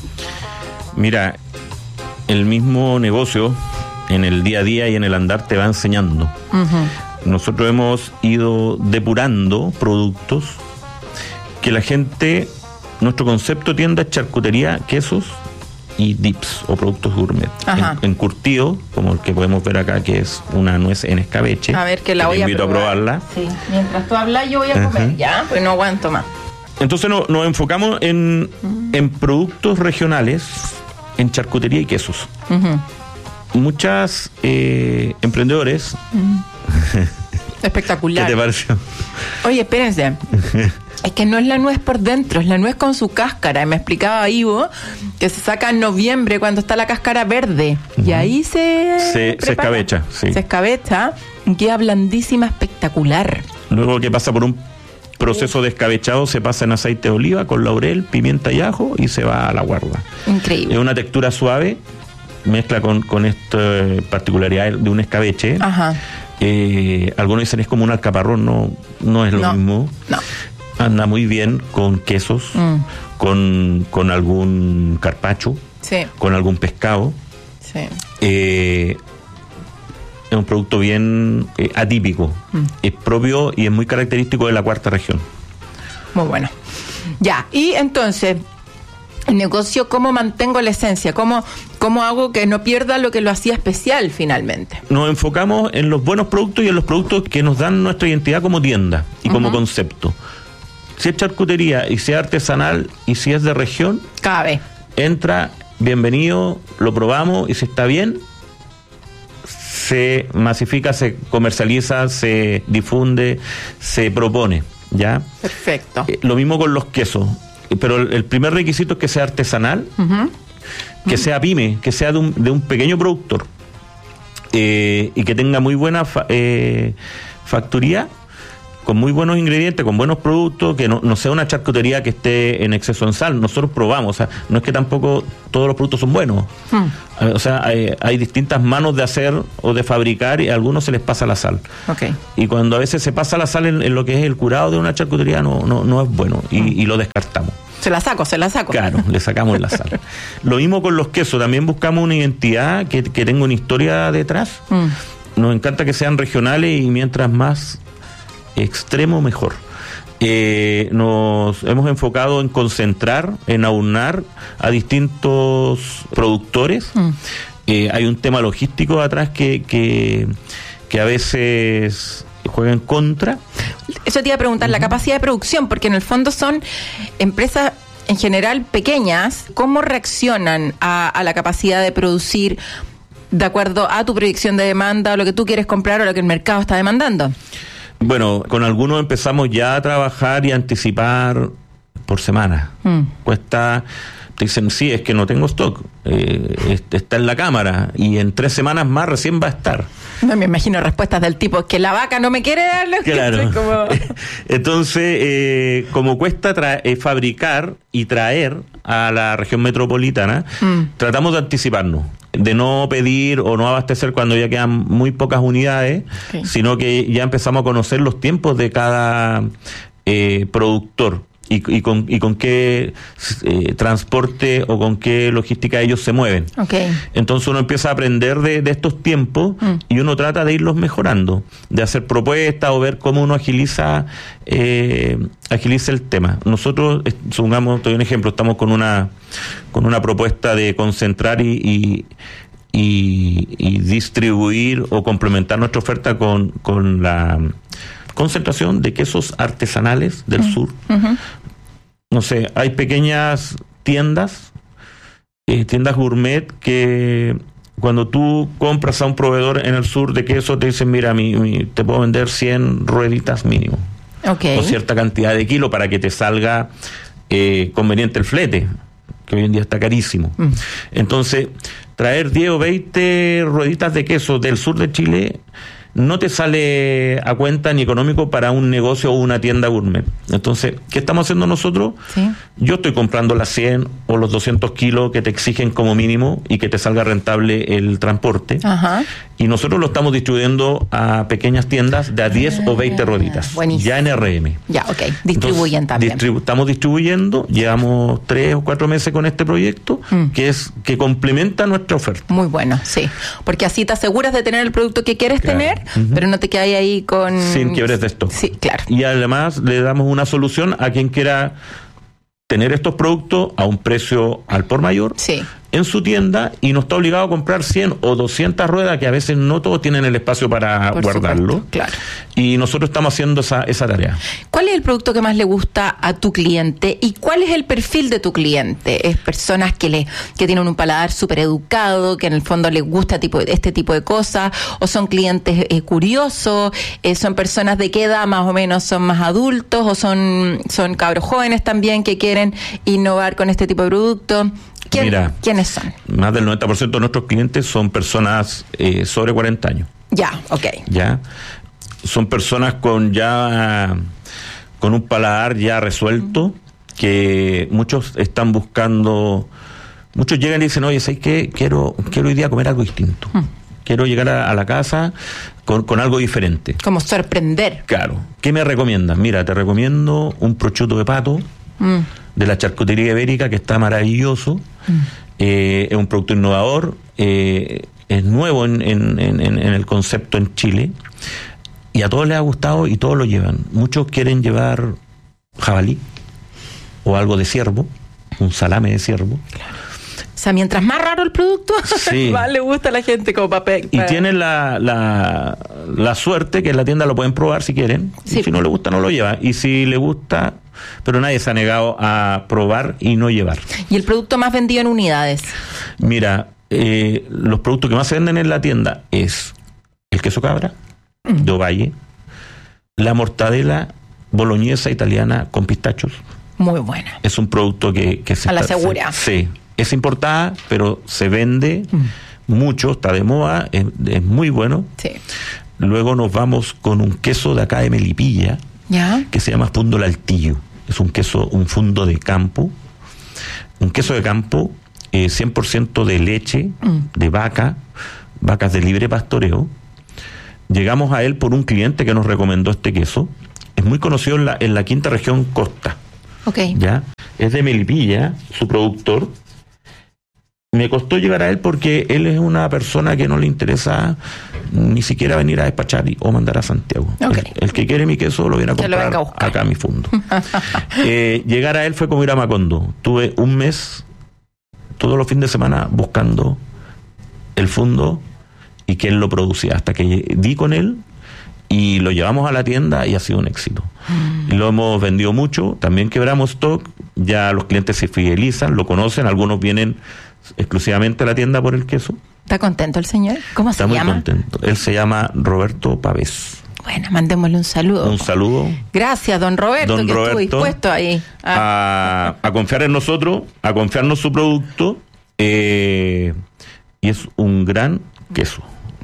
Mira, el mismo negocio en el día a día y en el andar te va enseñando. Uh-huh. Nosotros hemos ido depurando productos que la gente, nuestro concepto tienda es charcutería, quesos y dips o productos gourmet. En, encurtido, como el que podemos ver acá, que es una nuez en escabeche. A ver, que la que voy te invito a probar. a probarla. Sí, mientras tú hablas yo voy a comer, uh-huh. Ya, pues no aguanto más. Entonces no, nos enfocamos en, uh-huh. en productos regionales, en charcutería y quesos. Uh-huh. Muchas eh, emprendedores... Uh-huh. Espectacular. ¿Qué te pareció? Oye, espérense. Es que no es la nuez por dentro, es la nuez con su cáscara. Y me explicaba Ivo que se saca en noviembre cuando está la cáscara verde. Uh-huh. Y ahí se... Se, se escabecha, sí. Se escabecha y queda blandísima, espectacular. Luego que pasa por un proceso de escabechado, se pasa en aceite de oliva con laurel, pimienta y ajo y se va a la guarda. Increíble. Es una textura suave, mezcla con, con esta particularidad de un escabeche. Ajá. Eh, algunos dicen es como un alcaparrón, no, no es lo no, mismo. No. Anda muy bien con quesos, mm. con, con algún carpaccio, sí. con algún pescado. Sí. Eh, es un producto bien eh, atípico, mm. es propio y es muy característico de la cuarta región. Muy bueno. Ya, y entonces, el negocio, ¿cómo mantengo la esencia? ¿Cómo, cómo hago que no pierda lo que lo hacía especial finalmente? Nos enfocamos en los buenos productos y en los productos que nos dan nuestra identidad como tienda y como uh-huh. concepto. Si es charcutería y si es artesanal y si es de región, cabe. Entra, bienvenido, lo probamos y si está bien, se masifica, se comercializa, se difunde, se propone, ¿ya? Perfecto. Eh, lo mismo con los quesos, pero el, el primer requisito es que sea artesanal, uh-huh. que sea pyme, que sea de un, de un pequeño productor eh, y que tenga muy buena fa, eh, factoría, con muy buenos ingredientes, con buenos productos, que no, no sea una charcutería que esté en exceso en sal. Nosotros probamos, o sea, no es que tampoco todos los productos son buenos. Mm. O sea, hay, hay distintas manos de hacer o de fabricar y a algunos se les pasa la sal. Okay. Y cuando a veces se pasa la sal en, en lo que es el curado de una charcutería, no, no, no es bueno y, mm. y lo descartamos. Se la saco, se la saco. Claro, le sacamos la sal. Lo mismo con los quesos, también buscamos una identidad que, que tenga una historia detrás. Mm. Nos encanta que sean regionales y mientras más extremo mejor. Eh, nos hemos enfocado en concentrar, en aunar a distintos productores. Mm. Eh, hay un tema logístico atrás que, que, que a veces juega en contra. Eso te iba a preguntar, uh-huh. la capacidad de producción, porque en el fondo son empresas en general pequeñas. ¿Cómo reaccionan a, a la capacidad de producir de acuerdo a tu proyección de demanda o lo que tú quieres comprar o lo que el mercado está demandando? Bueno, con algunos empezamos ya a trabajar y a anticipar por semana. Mm. Cuesta, te dicen, sí, es que no tengo stock, eh, está en la cámara y en tres semanas más recién va a estar. No me imagino respuestas del tipo, es que la vaca no me quiere dar lo claro. que como... Entonces, eh, como cuesta tra- eh, fabricar y traer a la región metropolitana, mm. tratamos de anticiparnos, de no pedir o no abastecer cuando ya quedan muy pocas unidades, okay. sino que ya empezamos a conocer los tiempos de cada eh, productor y, y, con, y con qué eh, transporte o con qué logística ellos se mueven. Okay. Entonces uno empieza a aprender de, de estos tiempos mm. y uno trata de irlos mejorando, de hacer propuestas o ver cómo uno agiliza eh, agiliza el tema. Nosotros, supongamos, te doy un ejemplo, estamos con una con una propuesta de concentrar y, y, y, y distribuir o complementar nuestra oferta con, con la concentración de quesos artesanales del uh-huh. sur. Uh-huh. No sé, hay pequeñas tiendas, eh, tiendas gourmet que cuando tú compras a un proveedor en el sur de queso te dicen, mira, mi, mi, te puedo vender cien rueditas mínimo. Okay. O cierta cantidad de kilos para que te salga eh, conveniente el flete, que hoy en día está carísimo. Mm. Entonces, traer diez o veinte rueditas de queso del sur de Chile no te sale a cuenta ni económico para un negocio o una tienda gourmet. Entonces, ¿qué estamos haciendo nosotros? ¿Sí? Yo estoy comprando las cien o los doscientos kilos que te exigen como mínimo y que te salga rentable el transporte. Ajá. Y nosotros lo estamos distribuyendo a pequeñas tiendas de a diez ah, o veinte rueditas. Buenísimo. Ya en R M. Ya, ok. Distribuyen Entonces, también. Distribu- estamos distribuyendo, llevamos tres o cuatro meses con este proyecto, mm. que es que complementa nuestra oferta. Muy bueno, sí. Porque así te aseguras de tener el producto que quieres claro. tener, uh-huh. pero no te quedas ahí con... Sin quiebres de stock. Sí, claro. Y además le damos una solución a quien quiera tener estos productos a un precio al por mayor. Sí. En su tienda y no está obligado a comprar cien o doscientas ruedas que a veces no todos tienen el espacio para Por guardarlo. Supuesto, claro. Y nosotros estamos haciendo esa, esa tarea. ¿Cuál es el producto que más le gusta a tu cliente y cuál es el perfil de tu cliente? ¿Es personas que le que tienen un paladar súper educado, que en el fondo les gusta tipo, este tipo de cosas? ¿O son clientes eh, curiosos? Eh, ¿Son personas de qué edad más o menos? ¿Son más adultos? ¿O son, son cabros jóvenes también que quieren innovar con este tipo de productos? ¿Quién, Mira, ¿Quiénes son? Más del noventa por ciento de nuestros clientes son personas eh, sobre cuarenta años. Ya, ok. Ya. Son personas con ya con un paladar ya resuelto, uh-huh. que muchos están buscando, muchos llegan y dicen, oye, ¿sabes qué? Quiero, quiero hoy día comer algo distinto. Uh-huh. Quiero llegar a, a la casa con, con algo diferente. Como sorprender. Claro. ¿Qué me recomiendas? Mira, te recomiendo un prosciutto de pato, mm. de la charcutería ibérica, que está maravilloso. Mm. Eh, es un producto innovador, eh, es nuevo en, en, en, en el concepto en Chile, y a todos les ha gustado y todos lo llevan. Muchos quieren llevar jabalí o algo de ciervo, un salame de ciervo. Claro. O sea, mientras más raro el producto, sí. más le gusta a la gente como papel. Y tienen la, la, la suerte que en la tienda lo pueden probar si quieren. Sí. Y si no le gusta, no lo lleva. Y si le gusta, pero nadie se ha negado a probar y no llevar. ¿Y el producto más vendido en unidades? Mira, eh, los productos que más se venden en la tienda es el queso cabra, mm. de Ovalle, la mortadela boloñesa italiana con pistachos. Muy buena. Es un producto que, que se a la está, segura. Se, sí. es importada, pero se vende mm. mucho, está de moda, es, es muy bueno. Sí. Luego nos vamos con un queso de acá de Melipilla, ¿ya? Que se llama Fundo El Altillo. Es un queso, un fundo de campo, un queso de campo, eh, cien por ciento de leche, mm. de vaca, vacas de libre pastoreo. Llegamos a él por un cliente que nos recomendó este queso. Es muy conocido en la, en la quinta región Costa. Okay. ¿Ya? Es de Melipilla, su productor. Me costó llegar a él porque él es una persona que no le interesa ni siquiera venir a despachar o mandar a Santiago. Okay. El, el que quiere mi queso lo viene a comprar a acá a mi fundo. eh, llegar a él fue como ir a Macondo. Tuve un mes, todos los fines de semana, buscando el fundo y que él lo producía, hasta que di con él y lo llevamos a la tienda y ha sido un éxito. Mm. Lo hemos vendido mucho, también quebramos stock, ya los clientes se fidelizan, lo conocen, algunos vienen exclusivamente a la tienda por el queso. ¿Está contento el señor? ¿Cómo se llama? Está muy contento. Él se llama Roberto Pavés. Bueno, mandémosle un saludo. Un saludo. Gracias, don Roberto, don que Roberto, estuvo dispuesto ahí a... A, a confiar en nosotros, a confiarnos su producto, eh, y es un gran queso.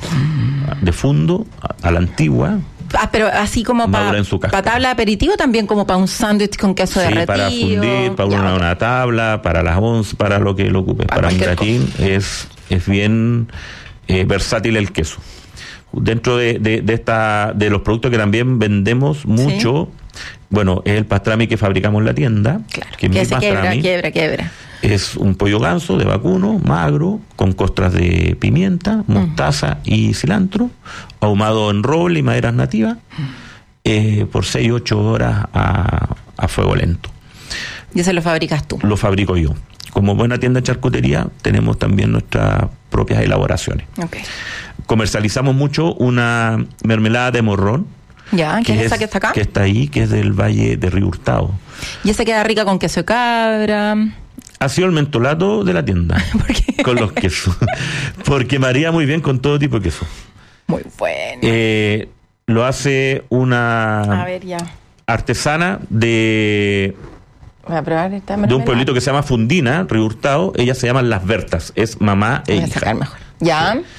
Mm. De fundo, a, a la antigua. Ah, pero así como para pa tabla de aperitivo, también como para un sándwich con queso sí, derretido. Para fundir, para una, una tabla, para las once, para lo que lo ocupe. Para, para un gratín es, es bien eh, versátil el queso. Dentro de, de, de esta de los productos que también vendemos mucho, sí. Bueno, es el pastrami que fabricamos en la tienda. Claro, que, que es se mi quiebra, pastrami. quiebra, quiebra. Es un pollo ganso de vacuno, magro, con costras de pimienta, mostaza mm. y cilantro, ahumado en roble y maderas nativas, mm. eh, por seis u ocho horas a, a fuego lento. ¿Y ese lo fabricas tú? Lo fabrico yo. Como buena tienda de charcutería, tenemos también nuestras propias elaboraciones. Okay. Comercializamos mucho una mermelada de morrón. Ya, ¿qué es esa que está acá? Que está ahí, que es del Valle de Río Hurtado. ¿Y esa queda rica con queso de cabra? Ha sido el mentolato de la tienda. ¿Por qué? Con los quesos. Porque maría muy bien con todo tipo de queso. Muy bueno. Eh, lo hace una A ver, ya. artesana de... Voy a probar esta de un pueblito que se llama Fundina, Río Hurtado. Ellas se llaman Las Bertas. Es mamá e Voy a hija. sacar mejor. Ya. Sí.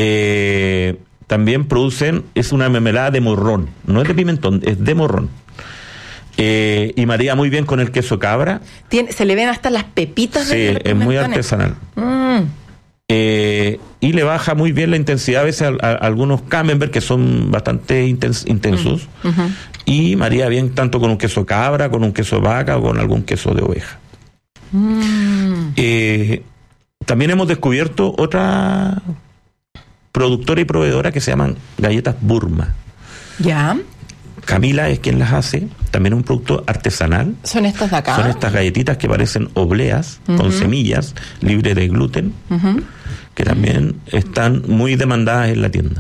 Eh, también producen, es una mermelada de morrón. No es de pimentón, es de morrón. Eh, y maría muy bien con el queso cabra. Tiene, se le ven hasta las pepitas. Sí, de es muy artesanal. Mm. Eh, y le baja muy bien la intensidad a veces a, a, a algunos camembert que son bastante intens, intensos. Mm. Uh-huh. Y maría bien tanto con un queso cabra, con un queso vaca o con algún queso de oveja. Mm. Eh, también hemos descubierto otra productora y proveedora que se llaman galletas Burma. Ya. Camila es quien las hace, también es un producto artesanal. ¿Son estas de acá? Son estas galletitas que parecen obleas, uh-huh. con semillas, libres de gluten, uh-huh. que también están muy demandadas en la tienda.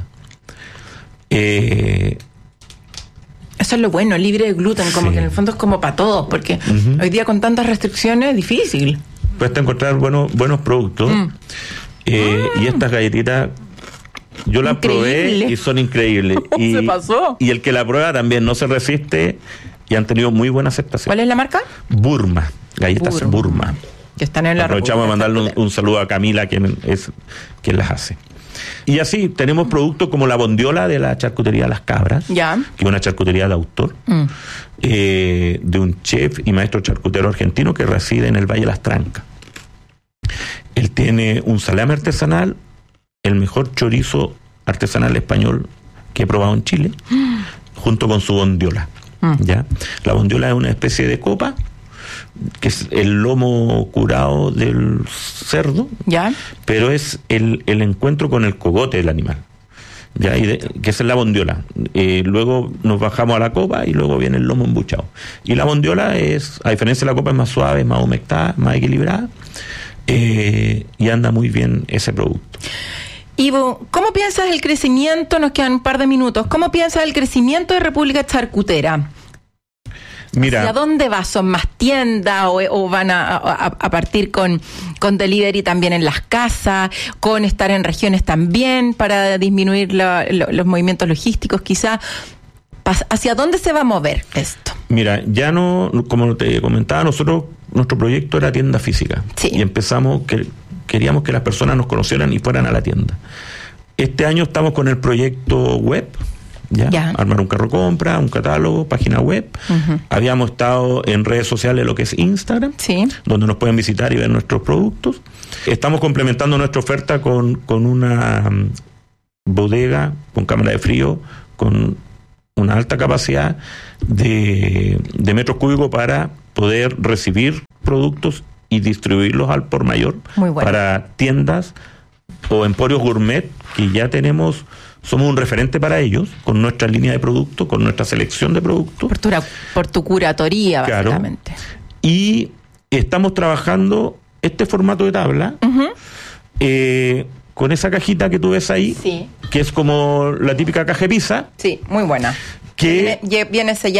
Eh, Eso es lo bueno, libre de gluten, como sí. que en el fondo es como para todos, porque uh-huh. hoy día con tantas restricciones es difícil. Cuesta encontrar buenos, buenos productos, mm. eh, ah. y estas galletitas... Yo la probé y son increíbles. Y, se pasó. Y el que la prueba también no se resiste y han tenido muy buena aceptación. ¿Cuál es la marca? Burma, galletas Burma. Burma. Que están en la Aprovechamos de mandarle un, un saludo a Camila, quien es quien las hace. Y así tenemos productos como la bondiola de la charcutería Las Cabras, ya. que es una charcutería de autor, mm. eh, de un chef y maestro charcutero argentino que reside en el Valle de Las Trancas. Él tiene un salame artesanal, el mejor chorizo artesanal español que he probado en Chile, mm. junto con su bondiola. Mm. ¿Ya? La bondiola es una especie de copa, que es el lomo curado del cerdo, ¿ya? Pero es el, el encuentro con el cogote del animal, ¿ya? Y de, que es la bondiola. Eh, luego nos bajamos a la copa y luego viene el lomo embuchado. Y la bondiola es, a diferencia de la copa, es más suave, más humectada, más equilibrada, eh, y anda muy bien ese producto. Ivo, ¿cómo piensas el crecimiento? Nos quedan un par de minutos. ¿Cómo piensas el crecimiento de República Charcutera? Mira, ¿hacia dónde va? ¿Son más tiendas o, o van a, a, a partir con, con delivery también en las casas, con estar en regiones también para disminuir la, lo, los movimientos logísticos quizás? ¿Hacia dónde se va a mover esto? Mira, ya no, como te comentaba, nosotros, nuestro proyecto era tienda física. Sí. Y empezamos, que queríamos que las personas nos conocieran y fueran a la tienda. Este año estamos con el proyecto web, ¿ya? Ya. Armar un carro compra, un catálogo, página web. Uh-huh. Habíamos estado en redes sociales, lo que es Instagram, Sí. donde nos pueden visitar y ver nuestros productos. Estamos complementando nuestra oferta con, con una um, bodega, con cámara de frío, con una alta capacidad de, de metros cúbicos para poder recibir productos y distribuirlos al por mayor. Muy bueno. Para tiendas o emporios gourmet que ya tenemos, somos un referente para ellos, con nuestra línea de productos, con nuestra selección de productos. Por tu, por tu curatoría, Claro. básicamente. Y estamos trabajando este formato de tabla, Uh-huh. eh, con esa cajita que tú ves ahí, Sí. que es como la típica caja de pizza, Sí, muy buena. que Viene, viene sellada